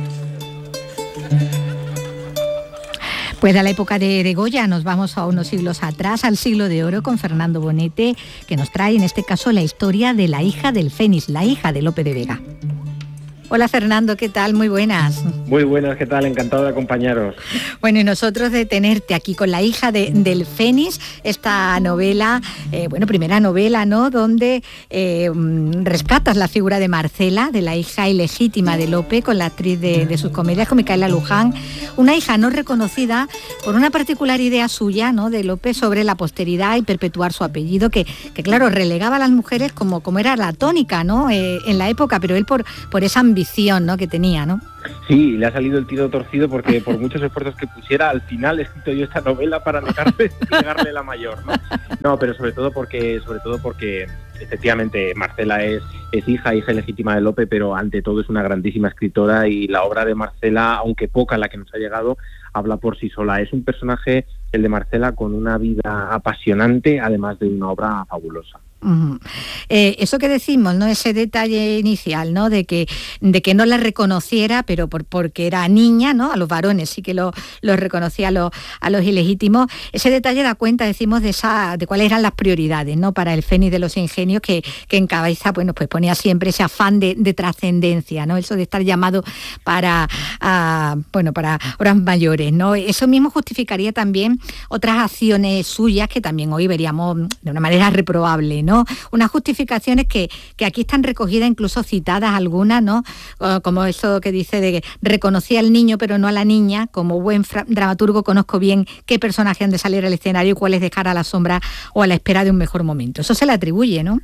Pues de la época de, de Goya nos vamos a unos siglos atrás, al siglo de oro, con Fernando Bonete, que nos trae en este caso la historia de la hija del Fénix, la hija de Lope de Vega. Hola Fernando, ¿qué tal? Muy buenas. Muy buenas, ¿qué tal? Encantado de acompañaros. Bueno, y nosotros de tenerte aquí con la hija de, del Fénix, esta novela, eh, bueno, primera novela, ¿no? Donde eh, rescatas la figura de Marcela, de la hija ilegítima de Lope, con la actriz de, de sus comedias, con Micaela Luján, una hija no reconocida por una particular idea suya, ¿no? De Lope sobre la posteridad y perpetuar su apellido, que, que claro, relegaba a las mujeres como, como era la tónica, ¿no? Eh, en la época, pero él por, por esa ambición ambición, ¿no?, que tenía, ¿no? Sí, le ha salido el tiro torcido porque por muchos esfuerzos que pusiera, al final he escrito yo esta novela para negarle, negarle la mayor, ¿no? No, pero sobre todo porque, sobre todo porque efectivamente Marcela es, es hija, hija legítima de Lope, pero ante todo es una grandísima escritora y la obra de Marcela, aunque poca la que nos ha llegado, habla por sí sola. Es un personaje, el de Marcela, con una vida apasionante, además de una obra fabulosa. Uh-huh. Eh, eso que decimos, ¿no?, ese detalle inicial, ¿no?, de que de que no la reconociera, pero por, porque era niña, ¿no?, a los varones sí que lo, lo reconocía a los, a los ilegítimos. Ese detalle da cuenta, decimos, de esa de cuáles eran las prioridades, ¿no?, para el Fénix de los Ingenios, que, que en cabeza, bueno, pues ponía siempre ese afán de, de trascendencia, ¿no?, eso de estar llamado para, a, bueno, para horas mayores, ¿no? Eso mismo justificaría también otras acciones suyas que también hoy veríamos de una manera reprobable, ¿no? Unas justificaciones que, que aquí están recogidas, incluso citadas algunas, ¿no? Como eso que dice de que reconocía al niño pero no a la niña. Como buen fra- dramaturgo conozco bien qué personaje han de salir al escenario y cuáles dejar a la sombra o a la espera de un mejor momento. Eso se le atribuye, ¿no?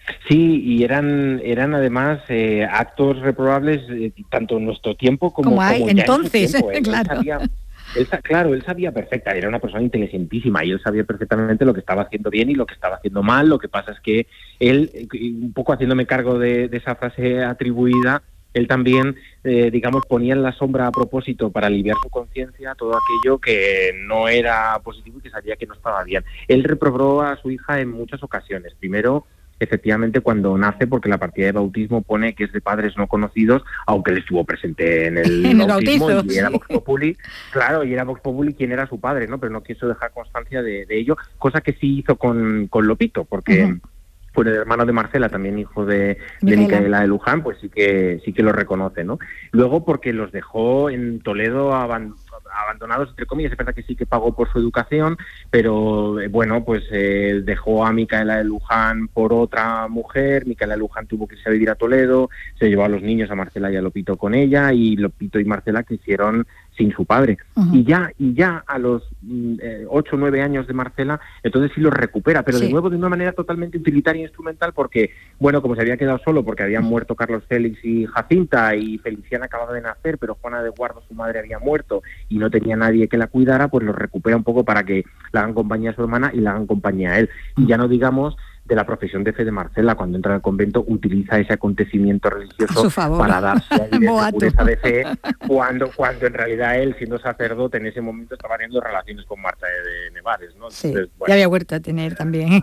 Sí, y eran eran además eh, actos reprobables eh, tanto en nuestro tiempo como, como, hay, como ya entonces, en su tiempo. Él claro. sabía, él, claro, él sabía perfecta, era una persona inteligentísima y él sabía perfectamente lo que estaba haciendo bien y lo que estaba haciendo mal. Lo que pasa es que él, un poco haciéndome cargo de, de esa frase atribuida, él también, eh, digamos, ponía en la sombra a propósito para aliviar su conciencia todo aquello que no era positivo y que sabía que no estaba bien. Él reprobó a su hija en muchas ocasiones. Primero, efectivamente, cuando nace, porque la partida de bautismo pone que es de padres no conocidos, aunque él estuvo presente en el, en el bautismo bautizo, y era sí. Vox Populi, claro, y era Vox Populi quién era su padre, ¿no? Pero no quiso dejar constancia de, de ello, cosa que sí hizo con, con Lopito, porque uh-huh. pues el hermano de Marcela, también hijo de, de Micaela de Luján, pues sí que sí que lo reconoce, ¿no? Luego porque los dejó en Toledo aban- abandonados, entre comillas. Es verdad que sí que pagó por su educación, pero eh, bueno, pues eh, dejó a Micaela de Luján por otra mujer. Micaela de Luján tuvo que irse a vivir a Toledo, se llevó a los niños, a Marcela y a Lopito con ella, y Lopito y Marcela crecieron sin su padre. Uh-huh. Y ya y ya a los eh, ocho o nueve años de Marcela, entonces sí los recupera, pero sí. de nuevo de una manera totalmente utilitaria e instrumental, porque, bueno, como se había quedado solo, porque habían uh-huh. muerto Carlos Félix y Jacinta, y Feliciana acababa de nacer, pero Juana de Guardo, su madre, había muerto, y no tenía nadie que la cuidara, pues los recupera un poco para que le hagan compañía a su hermana y le hagan compañía a él. Uh-huh. Y ya no digamos de la profesión de fe de Marcela. Cuando entra al convento utiliza ese acontecimiento religioso para darse ahí de pureza de fe, cuando cuando en realidad él, siendo sacerdote, en ese momento estaba teniendo relaciones con Marta de Nevares, ¿no? Sí, Entonces, bueno. ya había vuelto a tener también.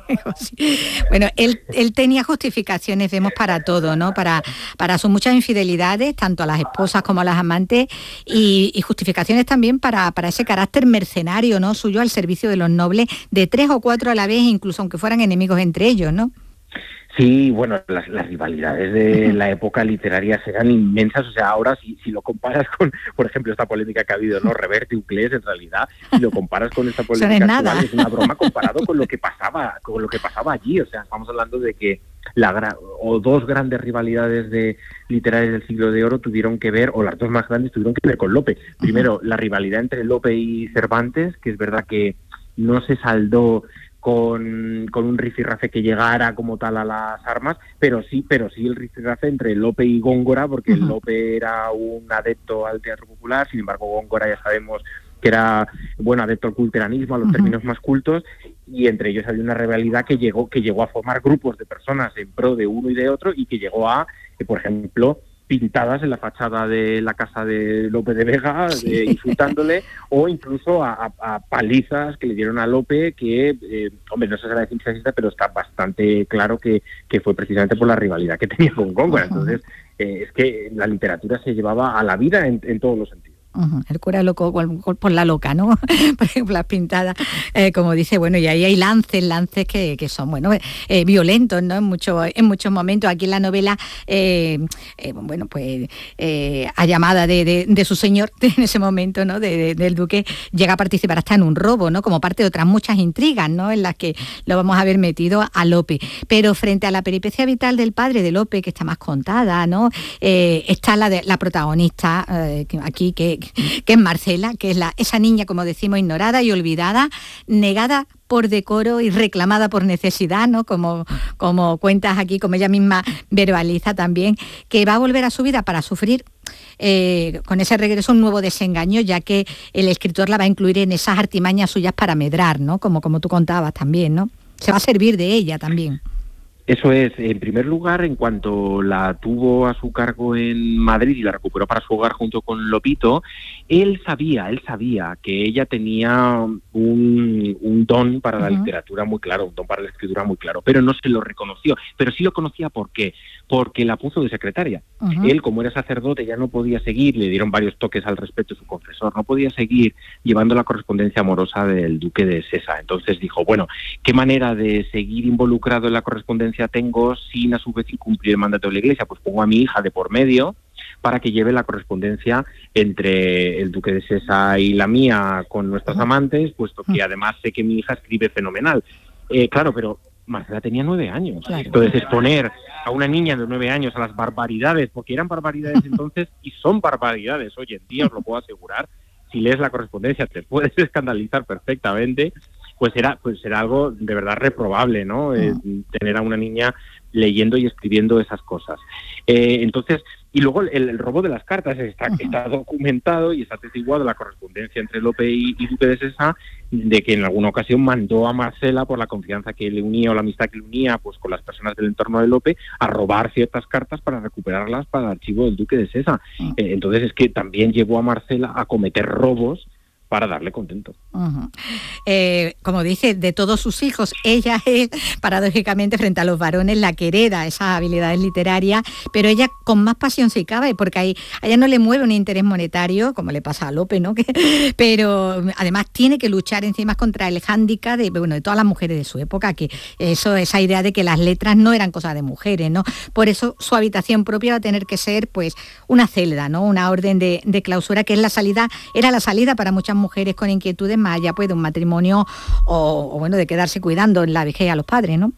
Bueno, él, él tenía justificaciones, vemos, para todo, ¿no? Para, para sus muchas infidelidades, tanto a las esposas como a las amantes, y, y justificaciones también para, para ese carácter mercenario, ¿no?, suyo al servicio de los nobles, de tres o cuatro a la vez, incluso aunque fueran enemigos entre ellos, ¿no? Sí, bueno, las, las rivalidades de la época literaria eran inmensas. O sea, ahora si, si lo comparas con, por ejemplo, esta polémica que ha habido, ¿no? Reverte y Uclés, en realidad, si lo comparas con esta polémica actual, es una broma comparado con lo que pasaba, con lo que pasaba allí. O sea, estamos hablando de que la gra- o dos grandes rivalidades de literarias del siglo de oro tuvieron que ver, o las dos más grandes tuvieron que ver con Lope. Primero, la rivalidad entre Lope y Cervantes, que es verdad que no se saldó Con, con un rifirrafe que llegara como tal a las armas, pero sí, pero sí el rifirrafe entre Lope y Góngora, porque uh-huh. Lope era un adepto al teatro popular, sin embargo Góngora ya sabemos que era, bueno, adepto al culteranismo, a los uh-huh. términos más cultos, y entre ellos había una rivalidad que llegó, que llegó a formar grupos de personas en pro de uno y de otro, y que llegó a, que, por ejemplo, pintadas en la fachada de la casa de Lope de Vega, sí. de, insultándole, o incluso a, a, a palizas que le dieron a Lope, que, eh, hombre, no sé si era de ciencia exacta, pero está bastante claro que, que fue precisamente por la rivalidad que tenía con Góngora. Uh-huh. Entonces, eh, es que la literatura se llevaba a la vida en, en todos los sentidos. Uh-huh. El cura loco por la loca, ¿no? Por ejemplo, las pintadas, eh, como dice, bueno, y ahí hay lances, lances que, que son, bueno, eh, violentos, ¿no? En muchos, en muchos momentos. Aquí en la novela, eh, eh, bueno, pues eh, a llamada de, de, de su señor en ese momento, ¿no? De, de, del duque, llega a participar hasta en un robo, ¿no? Como parte de otras muchas intrigas, ¿no? En las que lo vamos a ver metido a Lope. Pero frente a la peripecia vital del padre de Lope, que está más contada, ¿no? Eh, está la, de, la protagonista eh, aquí, que que es Marcela, que es la, esa niña, como decimos, ignorada y olvidada, negada por decoro y reclamada por necesidad, ¿no? Como, como cuentas aquí, como ella misma verbaliza también, que va a volver a su vida para sufrir eh, con ese regreso un nuevo desengaño, ya que el escritor la va a incluir en esas artimañas suyas para medrar, ¿no? Como, como tú contabas también, ¿no? Se va a servir de ella también. Eso es, en primer lugar, en cuanto la tuvo a su cargo en Madrid y la recuperó para su hogar junto con Lopito, él sabía, él sabía que ella tenía un, un don para la uh-huh. literatura muy claro, un don para la escritura muy claro, pero no se lo reconoció. Pero sí lo conocía, ¿por qué? Porque la puso de secretaria. Uh-huh. Él, como era sacerdote, ya no podía seguir, le dieron varios toques al respecto su confesor, no podía seguir llevando la correspondencia amorosa del duque de Sesa. Entonces dijo, bueno, ¿qué manera de seguir involucrado en la correspondencia tengo sin a su vez incumplir el mandato de la Iglesia? Pues pongo a mi hija de por medio para que lleve la correspondencia entre el duque de Sesa y la mía con nuestras amantes, puesto que además sé que mi hija escribe fenomenal. Eh, claro, pero Marcela tenía nueve años. Claro. Entonces exponer a una niña de nueve años a las barbaridades, porque eran barbaridades entonces y son barbaridades hoy en día, os lo puedo asegurar. Si lees la correspondencia te puedes escandalizar perfectamente. Pues era, pues era algo de verdad reprobable, ¿no? Eh, tener a una niña leyendo y escribiendo esas cosas. Eh, entonces, y luego el, el robo de las cartas está, uh-huh. está documentado y está atestiguado la correspondencia entre Lope y, y Duque de Sesa, de que en alguna ocasión mandó a Marcela, por la confianza que le unía o la amistad que le unía pues con las personas del entorno de Lope, a robar ciertas cartas para recuperarlas para el archivo del Duque de Sesa. Uh-huh. Eh, entonces es que también llevó a Marcela a cometer robos para darle contento. Uh-huh. Eh, como dice, de todos sus hijos, ella es, paradójicamente, frente a los varones, la que hereda esas habilidades literarias, pero ella con más pasión si cabe, porque ahí, a ella no le mueve un interés monetario, como le pasa a Lope, ¿no? Pero además tiene que luchar encima contra el hándicap de, bueno, de todas las mujeres de su época, que eso, esa idea de que las letras no eran cosa de mujeres, ¿no? Por eso su habitación propia va a tener que ser, pues, una celda, ¿no? Una orden de, de clausura, que es la salida, era la salida para muchas mujeres con inquietudes más allá pues de un matrimonio o, o bueno de quedarse cuidando en la vejez a los padres, ¿no?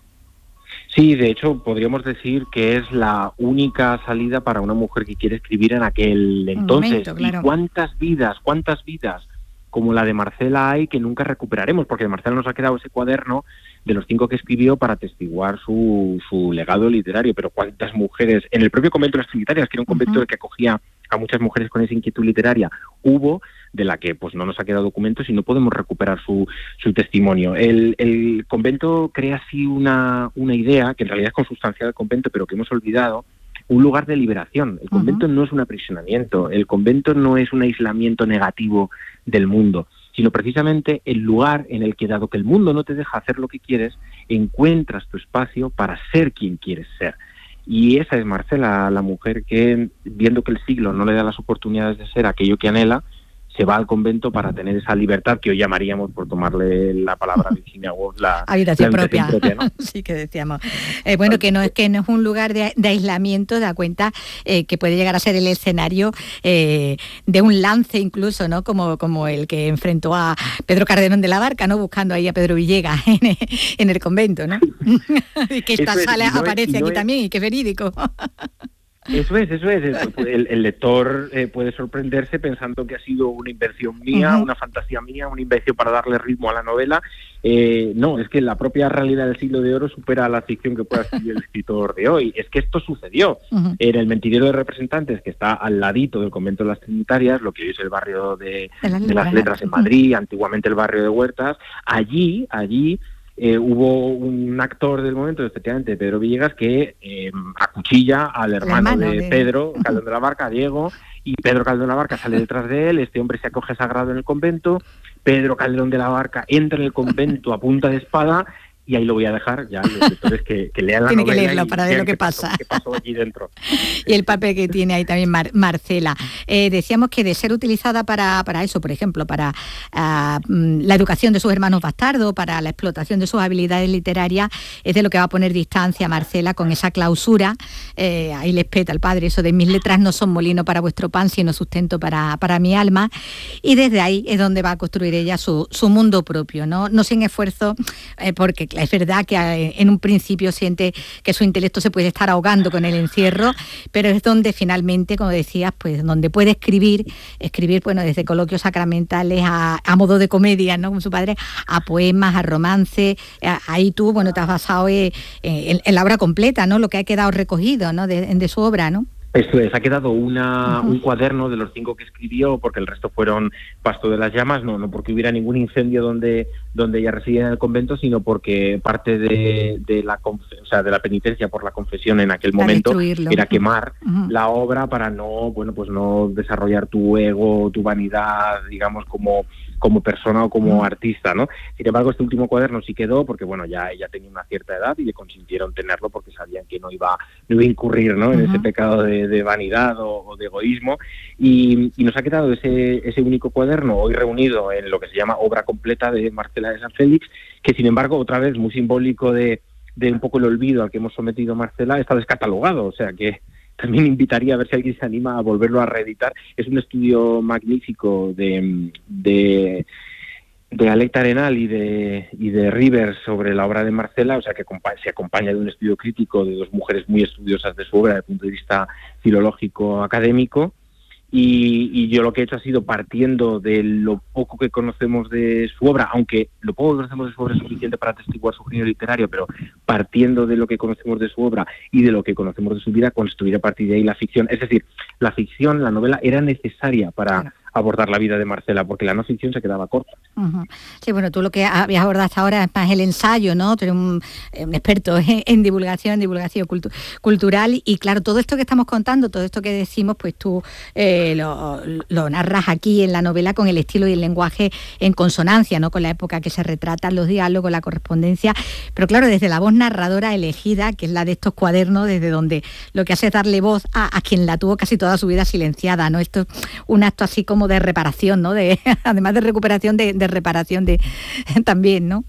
Sí, de hecho podríamos decir que es la única salida para una mujer que quiere escribir en aquel entonces. Momento, claro. Y cuántas vidas, cuántas vidas como la de Marcela hay que nunca recuperaremos, porque de Marcela nos ha quedado ese cuaderno de los cinco que escribió para atestiguar su, su legado literario, pero cuántas mujeres, en el propio convento de las Trinitarias, que era un convento uh-huh. que acogía a muchas mujeres con esa inquietud literaria, hubo, de la que pues no nos ha quedado documentos y no podemos recuperar su, su testimonio. El, el convento crea así una, una idea, que en realidad es consustancial al convento, pero que hemos olvidado, un lugar de liberación. El convento uh-huh. no es un aprisionamiento, el convento no es un aislamiento negativo del mundo, sino precisamente el lugar en el que, dado que el mundo no te deja hacer lo que quieres, encuentras tu espacio para ser quien quieres ser. Y esa es Marcela, la mujer que, viendo que el siglo no le da las oportunidades de ser aquello que anhela, se va al convento para tener esa libertad que hoy llamaríamos, por tomarle la palabra a Virginia Woolf, la habitación la propia, propia, ¿no? Sí, que decíamos. Eh, bueno, que no es que no es un lugar de, de aislamiento, da cuenta eh, que puede llegar a ser el escenario eh, de un lance incluso, ¿no? Como, como el que enfrentó a Pedro Calderón de la Barca, ¿no? Buscando ahí a Pedro Villegas en, en el convento, ¿no? Y que esta es, sala no aparece es, no aquí es... también, y que es verídico. Eso es, eso es. El, el lector eh, puede sorprenderse pensando que ha sido una invención mía, uh-huh. una fantasía mía, una invención para darle ritmo a la novela. Eh, no, es que la propia realidad del siglo de oro supera a la ficción que pueda escribir el escritor de hoy. Es que esto sucedió uh-huh. en el Mentidero de Representantes, que está al ladito del convento de las Trinitarias, lo que hoy es el barrio de, de, las, de las Letras en Madrid, uh-huh. antiguamente el barrio de Huertas. Allí, allí... Eh, hubo un actor del momento, efectivamente, Pedro Villegas, que eh, acuchilla al hermano, hermano de, de Pedro Calderón de la Barca, Diego, y Pedro Calderón de la Barca sale detrás de él. Este hombre se acoge sagrado en el convento. Pedro Calderón de la Barca entra en el convento a punta de espada, y ahí lo voy a dejar, ya los lectores que, que lean la tiene novela. Tiene que leerlo para ver lo que pasa. Pasó, qué pasó allí dentro. Y el papel que tiene ahí también Mar- Marcela. Eh, decíamos que de ser utilizada para, para eso, por ejemplo, para uh, la educación de sus hermanos bastardos, para la explotación de sus habilidades literarias, es de lo que va a poner distancia Marcela con esa clausura. Eh, ahí les peta el padre eso de: mis letras no son molino para vuestro pan, sino sustento para, para mi alma. Y desde ahí es donde va a construir ella su, su mundo propio, ¿no? No sin esfuerzo, eh, porque es verdad que en un principio siente que su intelecto se puede estar ahogando con el encierro, pero es donde finalmente, como decías, pues donde puede escribir, escribir, bueno, desde coloquios sacramentales a, a modo de comedia, ¿no? Como su padre, a poemas, a romance. Ahí tú, bueno, te has basado en, en, en la obra completa, ¿no? Lo que ha quedado recogido, ¿no? De, de su obra, ¿no? Esto es, ha quedado una, uh-huh. un cuaderno de los cinco que escribió, porque el resto fueron Pasto de las Llamas, no, no porque hubiera ningún incendio donde, donde ella residía en el convento, sino porque parte de, de, la, o sea, de la penitencia por la confesión en aquel para momento era quemar uh-huh. la obra para no, bueno, pues no desarrollar tu ego, tu vanidad, digamos, como, como persona o como uh-huh. artista, ¿no? Sin embargo, este último cuaderno sí quedó, porque bueno, ya ella tenía una cierta edad y le consintieron tenerlo porque sabían que no iba, no iba a incurrir, ¿no? en uh-huh. ese pecado de de vanidad o, o de egoísmo, y, y nos ha quedado ese, ese único cuaderno hoy reunido en lo que se llama obra completa de Marcela de San Félix, que sin embargo, otra vez muy simbólico de, de un poco el olvido al que hemos sometido a Marcela, está descatalogado, o sea que también invitaría a ver si alguien se anima a volverlo a reeditar. Es un estudio magnífico de... de de Alecta Arenal y de y de Rivers sobre la obra de Marcela, o sea que se acompaña de un estudio crítico de dos mujeres muy estudiosas de su obra desde el punto de vista filológico académico, y, y yo lo que he hecho ha sido, partiendo de lo poco que conocemos de su obra, aunque lo poco que conocemos de su obra es suficiente para atestiguar su género literario, pero partiendo de lo que conocemos de su obra y de lo que conocemos de su vida, construir a partir de ahí la ficción. Es decir, la ficción, la novela, era necesaria para... Claro. abordar la vida de Marcela, porque la no ficción se quedaba corta. Uh-huh. Sí, bueno, tú lo que habías abordado hasta ahora es más el ensayo, ¿no? Tú eres un, un experto en, en divulgación, en divulgación cultu- cultural, y claro, todo esto que estamos contando, todo esto que decimos, pues tú eh, lo, lo narras aquí en la novela con el estilo y el lenguaje en consonancia, ¿no? Con la época que se retratan, los diálogos, la correspondencia, pero claro, desde la voz narradora elegida, que es la de estos cuadernos, desde donde lo que hace es darle voz a, a quien la tuvo casi toda su vida silenciada, ¿no? Esto es un acto así como de reparación, ¿no? De, además de recuperación, de, de reparación de también, ¿no?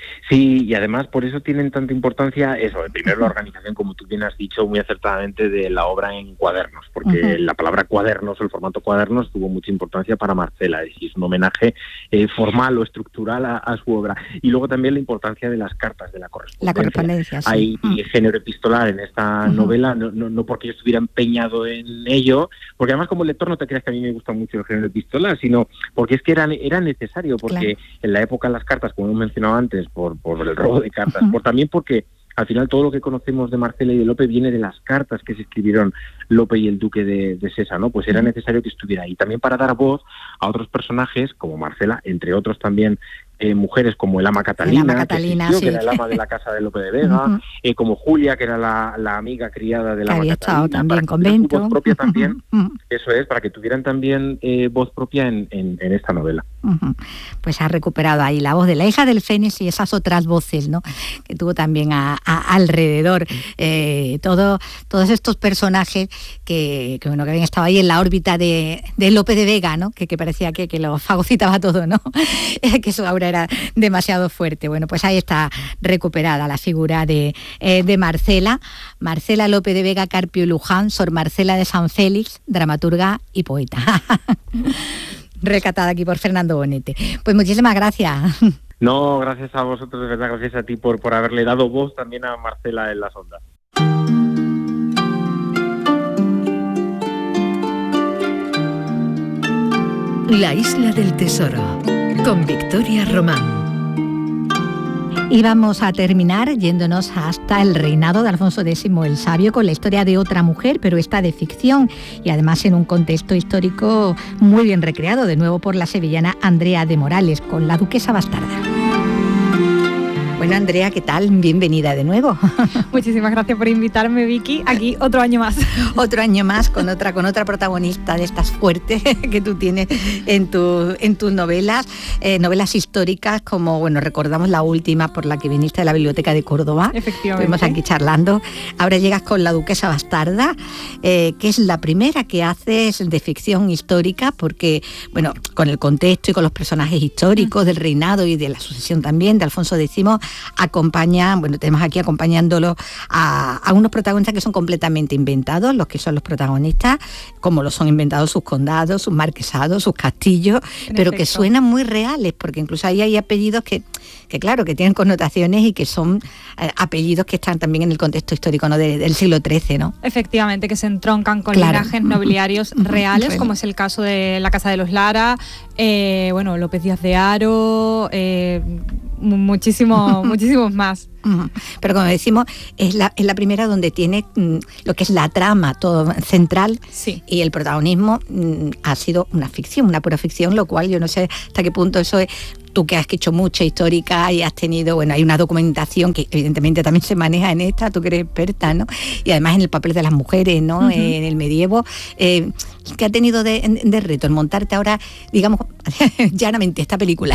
Sí, y además por eso tienen tanta importancia eso, primero la organización, como tú bien has dicho muy acertadamente, de la obra en cuadernos, porque uh-huh. la palabra cuadernos, el formato cuadernos, tuvo mucha importancia para Marcela, es decir, es un homenaje eh, formal o estructural a, a su obra. Y luego también la importancia de las cartas, de la correspondencia. La correspondencia, sí. Hay uh-huh. género epistolar en esta uh-huh. novela, no, no, no porque yo estuviera empeñado en ello, porque además como lector no te creas que a mí me gusta mucho el género epistolar, sino porque es que era, era necesario, porque claro. en la época las cartas, como hemos mencionado antes, por por el robo de cartas, uh-huh. por también porque al final todo lo que conocemos de Marcela y de Lope viene de las cartas que se escribieron Lope y el duque de, de Sesa, ¿no? Pues era necesario que estuviera ahí. También para dar voz a otros personajes como Marcela, entre otros también eh, mujeres como el ama Catalina, el ama Catalina que, existió, sí. que era el ama de la casa de Lope de Vega, uh-huh. eh, como Julia, que era la, la amiga criada de la ama Catalina, también para convento. Voz propia también, uh-huh. eso es, para que tuvieran también eh, voz propia en, en, en esta novela. Uh-huh. Pues ha recuperado ahí la voz de la hija del Fénix y esas otras voces, ¿no? Que tuvo también a, a, alrededor. Eh, todo, todos estos personajes que, que, bueno, que habían estado ahí en la órbita de, de Lope de Vega, ¿no? Que, que parecía que, que lo fagocitaba todo, ¿no? Que su aura era demasiado fuerte. Bueno, pues ahí está recuperada la figura de, eh, de Marcela. Marcela Lope de Vega Carpio y Luján, Sor Marcela de San Félix, dramaturga y poeta. Recatada aquí por Fernando Bonete. Pues muchísimas gracias. No, gracias a vosotros, de verdad, gracias a ti por, por haberle dado voz también a Marcela en las ondas. La Isla del Tesoro, con Victoria Román. Y vamos a terminar yéndonos hasta el reinado de Alfonso X el Sabio con la historia de otra mujer, pero esta de ficción y además en un contexto histórico muy bien recreado, de nuevo por la sevillana Andrea de Morales, con la duquesa bastarda. Bueno, Andrea, ¿qué tal? Bienvenida de nuevo. Muchísimas gracias por invitarme, Vicky. Aquí otro año más. Otro año más con otra con otra protagonista de estas fuertes que tú tienes en, tu, en tus novelas, eh, novelas históricas como, bueno, recordamos la última por la que viniste de la Biblioteca de Córdoba. Efectivamente. Estuvimos aquí charlando. Ahora llegas con La Duquesa Bastarda, eh, que es la primera que haces de ficción histórica, porque, bueno, con el contexto y con los personajes históricos del reinado y de la sucesión también de Alfonso X, acompaña, bueno, tenemos aquí acompañándolo a, a unos protagonistas que son completamente inventados, los que son los protagonistas, como lo son inventados sus condados, sus marquesados, sus castillos, en pero efecto. Que suenan muy reales, porque incluso ahí hay apellidos que, que claro, que tienen connotaciones y que son eh, apellidos que están también en el contexto histórico, ¿no? de, del siglo trece, ¿no? Efectivamente, que se entroncan con claro. linajes nobiliarios reales, como es el caso de la Casa de los Lara, eh, bueno, López Díaz de Haro, eh, muchísimo, muchísimos más. Pero como decimos, es la, es la primera donde tiene mm, lo que es la trama todo central, sí. Y el protagonismo mm, ha sido una ficción, una pura ficción, lo cual yo no sé hasta qué punto eso es. Tú que has hecho mucha histórica y has tenido, bueno, hay una documentación que evidentemente también se maneja en esta, tú que eres experta, ¿no? Y además en el papel de las mujeres, ¿no? Uh-huh. En el medievo, eh, ¿qué ha tenido de, de reto en montarte ahora, digamos, llanamente esta película?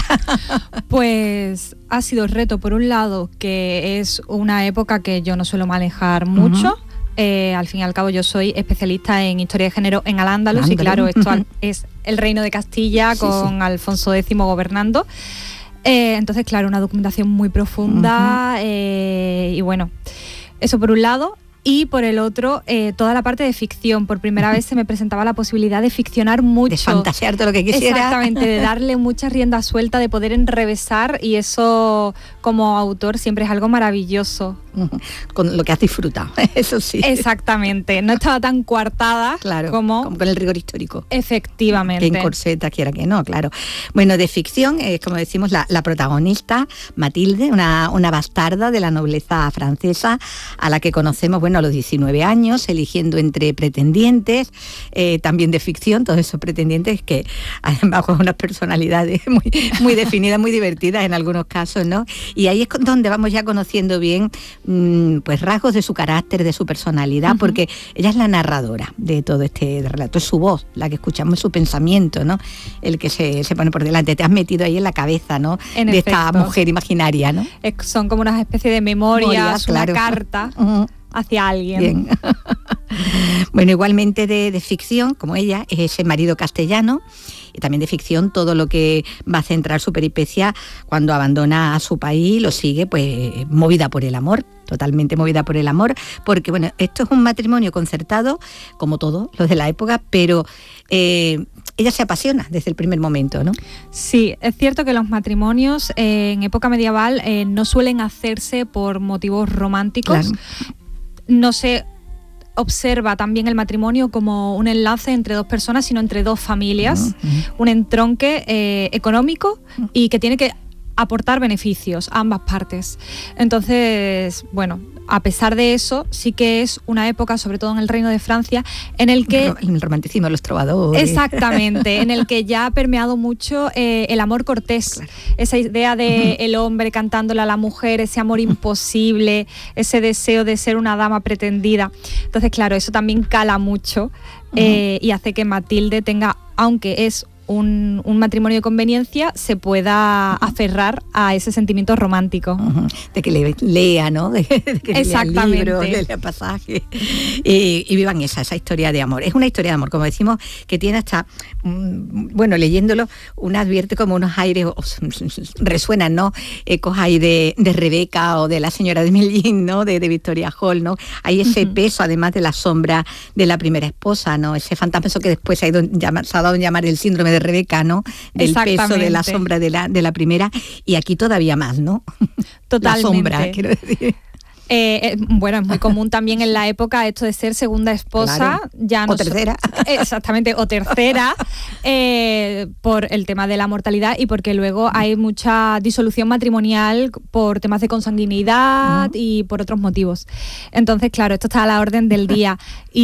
Pues ha sido reto, por un lado, que es una época que yo no suelo manejar mucho. Uh-huh. Eh, al fin y al cabo yo soy especialista en historia de género en Al-Ándalus y claro, esto uh-huh. es el reino de Castilla con sí, sí. Alfonso décimo gobernando. Eh, entonces, claro, una documentación muy profunda uh-huh. eh, y bueno, eso por un lado. Y por el otro, eh, toda la parte de ficción. Por primera vez se me presentaba la posibilidad de ficcionar mucho. De fantasear todo lo que quisiera. Exactamente, de darle mucha rienda suelta, de poder enrevesar, y eso como autor siempre es algo maravilloso. Con lo que has disfrutado, eso sí. Exactamente, no estaba tan coartada claro, como... como con el rigor histórico. Efectivamente. Que en corseta quiera que no, claro. Bueno, de ficción, eh, como decimos, la, la protagonista, Matilde, una, una bastarda de la nobleza francesa, a la que conocemos, bueno, a los diecinueve años, eligiendo entre pretendientes, eh, también de ficción, todos esos pretendientes que además con unas personalidades muy, muy definidas, muy divertidas en algunos casos, ¿no? Y ahí es donde vamos ya conociendo bien mmm, pues rasgos de su carácter, de su personalidad, uh-huh. porque ella es la narradora de todo este relato, es su voz, la que escuchamos, su pensamiento, ¿no? El que se, se pone por delante, te has metido ahí en la cabeza, ¿no? En de efecto. Esta mujer imaginaria, ¿no? Es, son como una especie de memorias, Memorias, una claro. carta Uh-huh. hacia alguien. Bien. Bueno, igualmente de, de ficción, como ella, es ese marido castellano, y también de ficción todo lo que va a centrar su peripecia cuando abandona a su país, lo sigue pues movida por el amor, totalmente movida por el amor, porque bueno, esto es un matrimonio concertado, como todo, los de la época, pero eh, ella se apasiona desde el primer momento, ¿no? Sí, es cierto que los matrimonios eh, en época medieval eh, no suelen hacerse por motivos románticos, claro. No se observa también el matrimonio como un enlace entre dos personas, sino entre dos familias, uh-huh. un entronque eh, económico uh-huh. y que tiene que aportar beneficios a ambas partes. Entonces, bueno, a pesar de eso, sí que es una época, sobre todo en el Reino de Francia, en el que... El romanticismo de los trovadores. Exactamente, en el que ya ha permeado mucho eh, el amor cortés, claro. Esa idea de uh-huh. el hombre cantándole a la mujer, ese amor imposible, ese deseo de ser una dama pretendida. Entonces, claro, eso también cala mucho eh, uh-huh. y hace que Matilde tenga, aunque es Un, un matrimonio de conveniencia, se pueda uh-huh. aferrar a ese sentimiento romántico. Uh-huh. De que le lea, ¿no? De, de que Exactamente. lea libros, le lea pasajes y, y vivan esa, esa historia de amor. Es una historia de amor, como decimos, que tiene hasta, mm, bueno, leyéndolo, uno advierte como unos aires, oh, resuenan, ¿no? Ecos ahí de, de Rebeca o de la señora de Mellín, ¿no? De, de Victoria Hall, ¿no? Hay ese uh-huh. peso, además de la sombra de la primera esposa, ¿no? Ese fantasma, eso que después se ha, ido, llama, se ha dado a llamar el síndrome de Rebeca, ¿no? Del peso de la sombra de la, de la primera, y aquí todavía más, ¿no? Totalmente. La sombra, quiero decir. Eh, eh, bueno, es muy común también en la época esto de ser segunda esposa, claro. ya no o tercera. So, exactamente, o tercera, eh, por el tema de la mortalidad y porque luego hay mucha disolución matrimonial por temas de consanguinidad uh-huh. y por otros motivos. Entonces, claro, esto está a la orden del día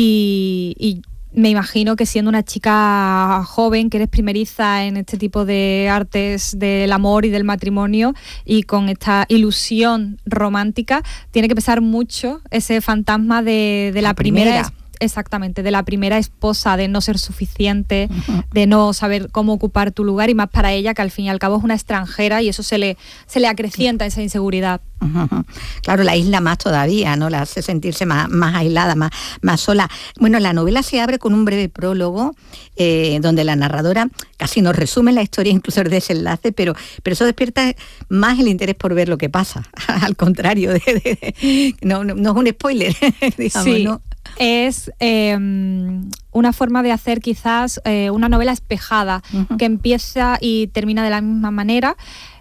y, y me imagino que siendo una chica joven, que eres primeriza en este tipo de artes del amor y del matrimonio y con esta ilusión romántica, tiene que pesar mucho ese fantasma de, de la, la primera, primera exactamente, de la primera esposa, de no ser suficiente, uh-huh. de no saber cómo ocupar tu lugar, y más para ella, que al fin y al cabo es una extranjera, y eso se le, se le acrecienta esa inseguridad. Uh-huh. Claro, la isla más todavía, ¿no? La hace sentirse más, más aislada, más, más sola. Bueno, la novela se abre con un breve prólogo eh, donde la narradora casi nos resume la historia, incluso el desenlace, pero, pero eso despierta más el interés por ver lo que pasa. Al contrario, de, de, de, no, no, no es un spoiler, digamos, sí. ¿no? Es eh, una forma de hacer quizás eh, una novela espejada, uh-huh. que empieza y termina de la misma manera.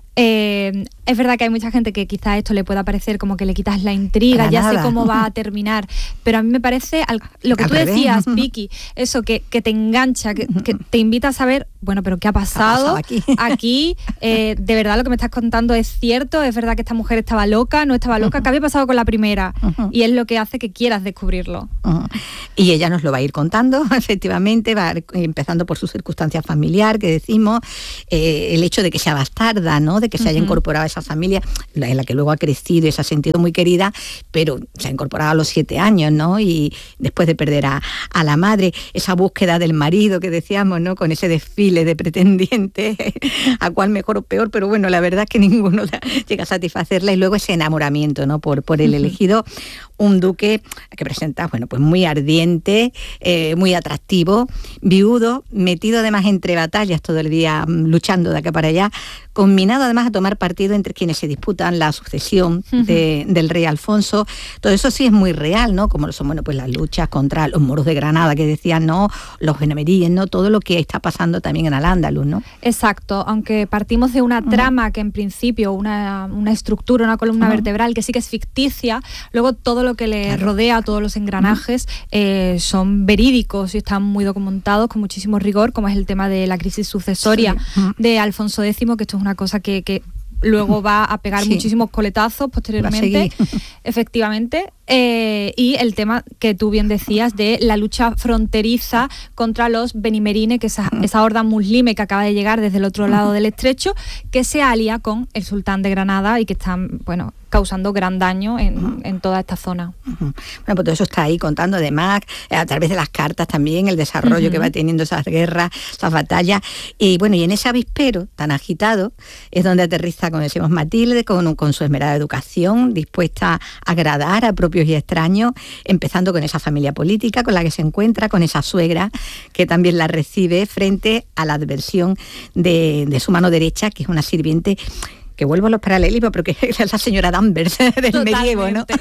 Eh, es verdad que hay mucha gente que quizás esto le pueda parecer como que le quitas la intriga, Para ya nada. sé cómo va a terminar, pero a mí me parece al, lo que al tú revés. decías, Vicky, eso que, que te engancha, que, que te invita a saber, bueno, pero ¿qué ha pasado, ¿Qué ha pasado aquí? aquí eh, de verdad lo que me estás contando es cierto, es verdad que esta mujer estaba loca, no estaba loca, ¿qué había pasado con la primera? Uh-huh. Y es lo que hace que quieras descubrirlo. Uh-huh. Y ella nos lo va a ir contando, efectivamente, va empezando por su circunstancia familiar, que decimos, eh, el hecho de que sea bastarda, ¿no? De que se uh-huh. haya incorporado a esa familia en la que luego ha crecido y se ha sentido muy querida, pero se ha incorporado a los siete años, ¿no? Y después de perder a, a la madre, esa búsqueda del marido que decíamos, ¿no? Con ese desfile de pretendientes, a cuál mejor o peor, pero bueno, la verdad es que ninguno llega a satisfacerla, y luego ese enamoramiento, ¿no? Por, por el elegido, un duque que presenta, bueno, pues muy ardiente, eh, muy atractivo, viudo, metido además entre batallas todo el día, luchando de acá para allá, combinado además a tomar partido entre quienes se disputan la sucesión uh-huh. de, del rey Alfonso. Todo eso sí es muy real, ¿no? Como son, bueno, pues las luchas contra los moros de Granada, que decían, ¿no? Los benemeríes, ¿no? Todo lo que está pasando también en Al-Ándalus, ¿no? Exacto, aunque partimos de una uh-huh. trama que en principio, una, una estructura, una columna uh-huh. vertebral, que sí que es ficticia, luego todo lo que le claro. rodea, todos los engranajes, uh-huh. eh, son verídicos y están muy documentados con muchísimo rigor, como es el tema de la crisis sucesoria sí. uh-huh. de Alfonso décimo, que esto es una cosa que, que luego va a pegar sí. muchísimos coletazos posteriormente, efectivamente, eh, y el tema que tú bien decías de la lucha fronteriza contra los benimerines, que esa, esa horda muslime que acaba de llegar desde el otro lado del estrecho, que se alía con el sultán de Granada y que están, bueno, causando gran daño en, uh-huh. en toda esta zona. Uh-huh. Bueno, pues todo eso está ahí contando, además, a través de las cartas también, el desarrollo uh-huh. que va teniendo esas guerras, esas batallas. Y bueno, y en ese avispero tan agitado es donde aterriza, como decimos, Matilde, con, con su esmerada educación, dispuesta a agradar a propios y extraños, empezando con esa familia política con la que se encuentra, con esa suegra que también la recibe frente a la adversión de, de su mano derecha, que es una sirviente, que vuelvo a los paralelismos, pero que es la señora Danvers del Totalmente. medievo, ¿no?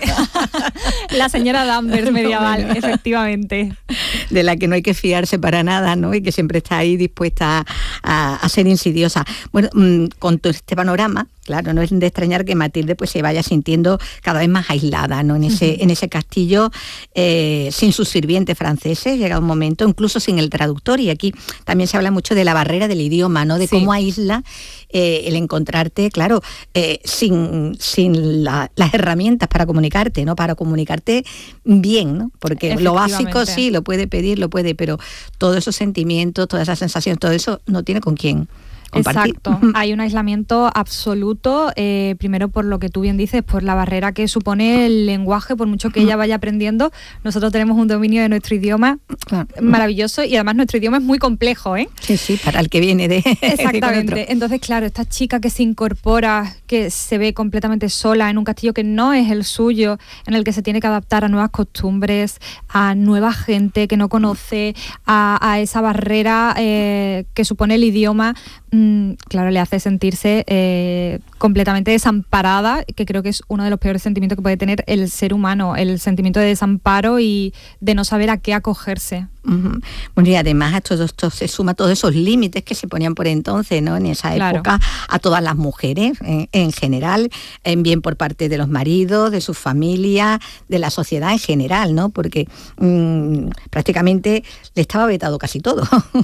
La señora Danvers medieval, no, efectivamente. De la que no hay que fiarse para nada, ¿no? Y que siempre está ahí dispuesta a, a ser insidiosa. Bueno, con todo este panorama, claro, no es de extrañar que Matilde pues se vaya sintiendo cada vez más aislada, ¿no? En ese, uh-huh. en ese castillo, eh, sin sus sirvientes franceses, llega un momento, incluso sin el traductor, y aquí también se habla mucho de la barrera del idioma, ¿no? De sí. cómo aísla eh, el encontrarte, claro, eh, sin, sin la, las herramientas para comunicarte, ¿no? Para comunicarte bien, ¿no? Porque lo básico sí, lo puede pedir, lo puede, pero todos esos sentimientos, todas esas sensaciones, todo eso no tiene con quién compartir. Exacto, hay un aislamiento absoluto, eh, primero por lo que tú bien dices, por la barrera que supone el lenguaje, por mucho que ella vaya aprendiendo. Nosotros tenemos un dominio de nuestro idioma maravilloso, y además nuestro idioma es muy complejo, ¿eh? Sí, sí, para el que viene de... Exactamente, de entonces claro, esta chica que se incorpora, que se ve completamente sola en un castillo que no es el suyo, en el que se tiene que adaptar a nuevas costumbres, a nueva gente que no conoce, a, a esa barrera eh, que supone el idioma, claro, le hace sentirse eh, completamente desamparada, que creo que es uno de los peores sentimientos que puede tener el ser humano, el sentimiento de desamparo y de no saber a qué acogerse. Uh-huh. Bueno, y además a todo esto se suma todos esos límites que se ponían por entonces, ¿no? En esa claro. época, a todas las mujeres en, en general, en bien por parte de los maridos, de sus familias, de la sociedad en general, ¿no? Porque mmm, prácticamente le estaba vetado casi todo.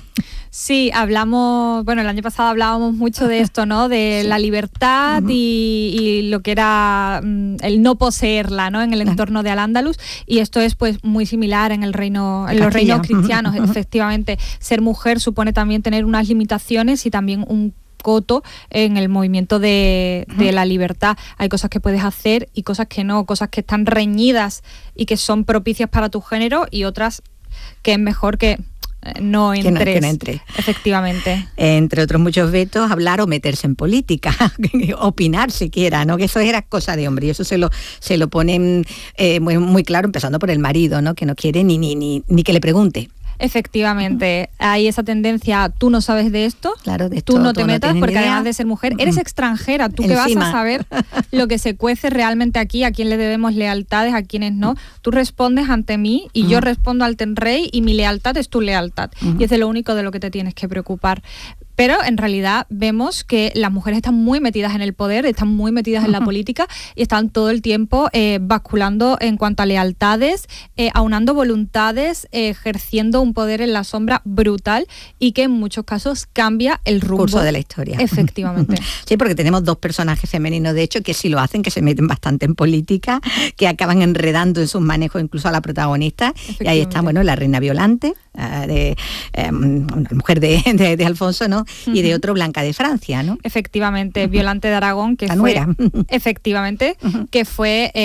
Sí, hablamos, bueno, el año pasado hablábamos mucho de esto, ¿no? De sí. la libertad uh-huh. y, y lo que era um, el no poseerla, ¿no? En el entorno de Al-Ándalus, y esto es pues muy similar en el reino, en los reinos cristianos, uh-huh. efectivamente. Ser mujer supone también tener unas limitaciones y también un coto en el movimiento de, de la libertad. Hay cosas que puedes hacer y cosas que no, cosas que están reñidas y que son propicias para tu género, y otras que es mejor que no entres. Que no, que no entre. Efectivamente. Entre otros muchos vetos, hablar o meterse en política, opinar siquiera, ¿no? Que eso era cosa de hombre, y eso se lo, se lo ponen eh, muy, muy claro, empezando por el marido, ¿no? Que no quiere ni, ni, ni, ni que le pregunte. Efectivamente, hay esa tendencia, tú no sabes de esto, claro, de esto tú no te tú metas, no porque idea. Además de ser mujer, eres extranjera, tú que vas a saber lo que se cuece realmente aquí, a quién le debemos lealtades, a quiénes no. Tú respondes ante mí y uh-huh. yo respondo ante el rey, y mi lealtad es tu lealtad, uh-huh. y es de lo único de lo que te tienes que preocupar. Pero en realidad vemos que las mujeres están muy metidas en el poder, están muy metidas en la política, y están todo el tiempo eh, basculando en cuanto a lealtades, eh, aunando voluntades, eh, ejerciendo un poder en la sombra brutal, y que en muchos casos cambia el rumbo. Curso de la historia. Efectivamente. Sí, porque tenemos dos personajes femeninos, de hecho, que sí lo hacen, que se meten bastante en política, que acaban enredando en sus manejos incluso a la protagonista. Y ahí está, bueno, la reina Violante, uh, de eh, una mujer de, de, de Alfonso, ¿no? Y de otro, Blanca de Francia, ¿no? Efectivamente, uh-huh. Violante de Aragón, que la fue... nuera. Efectivamente, uh-huh. que fue... Eh,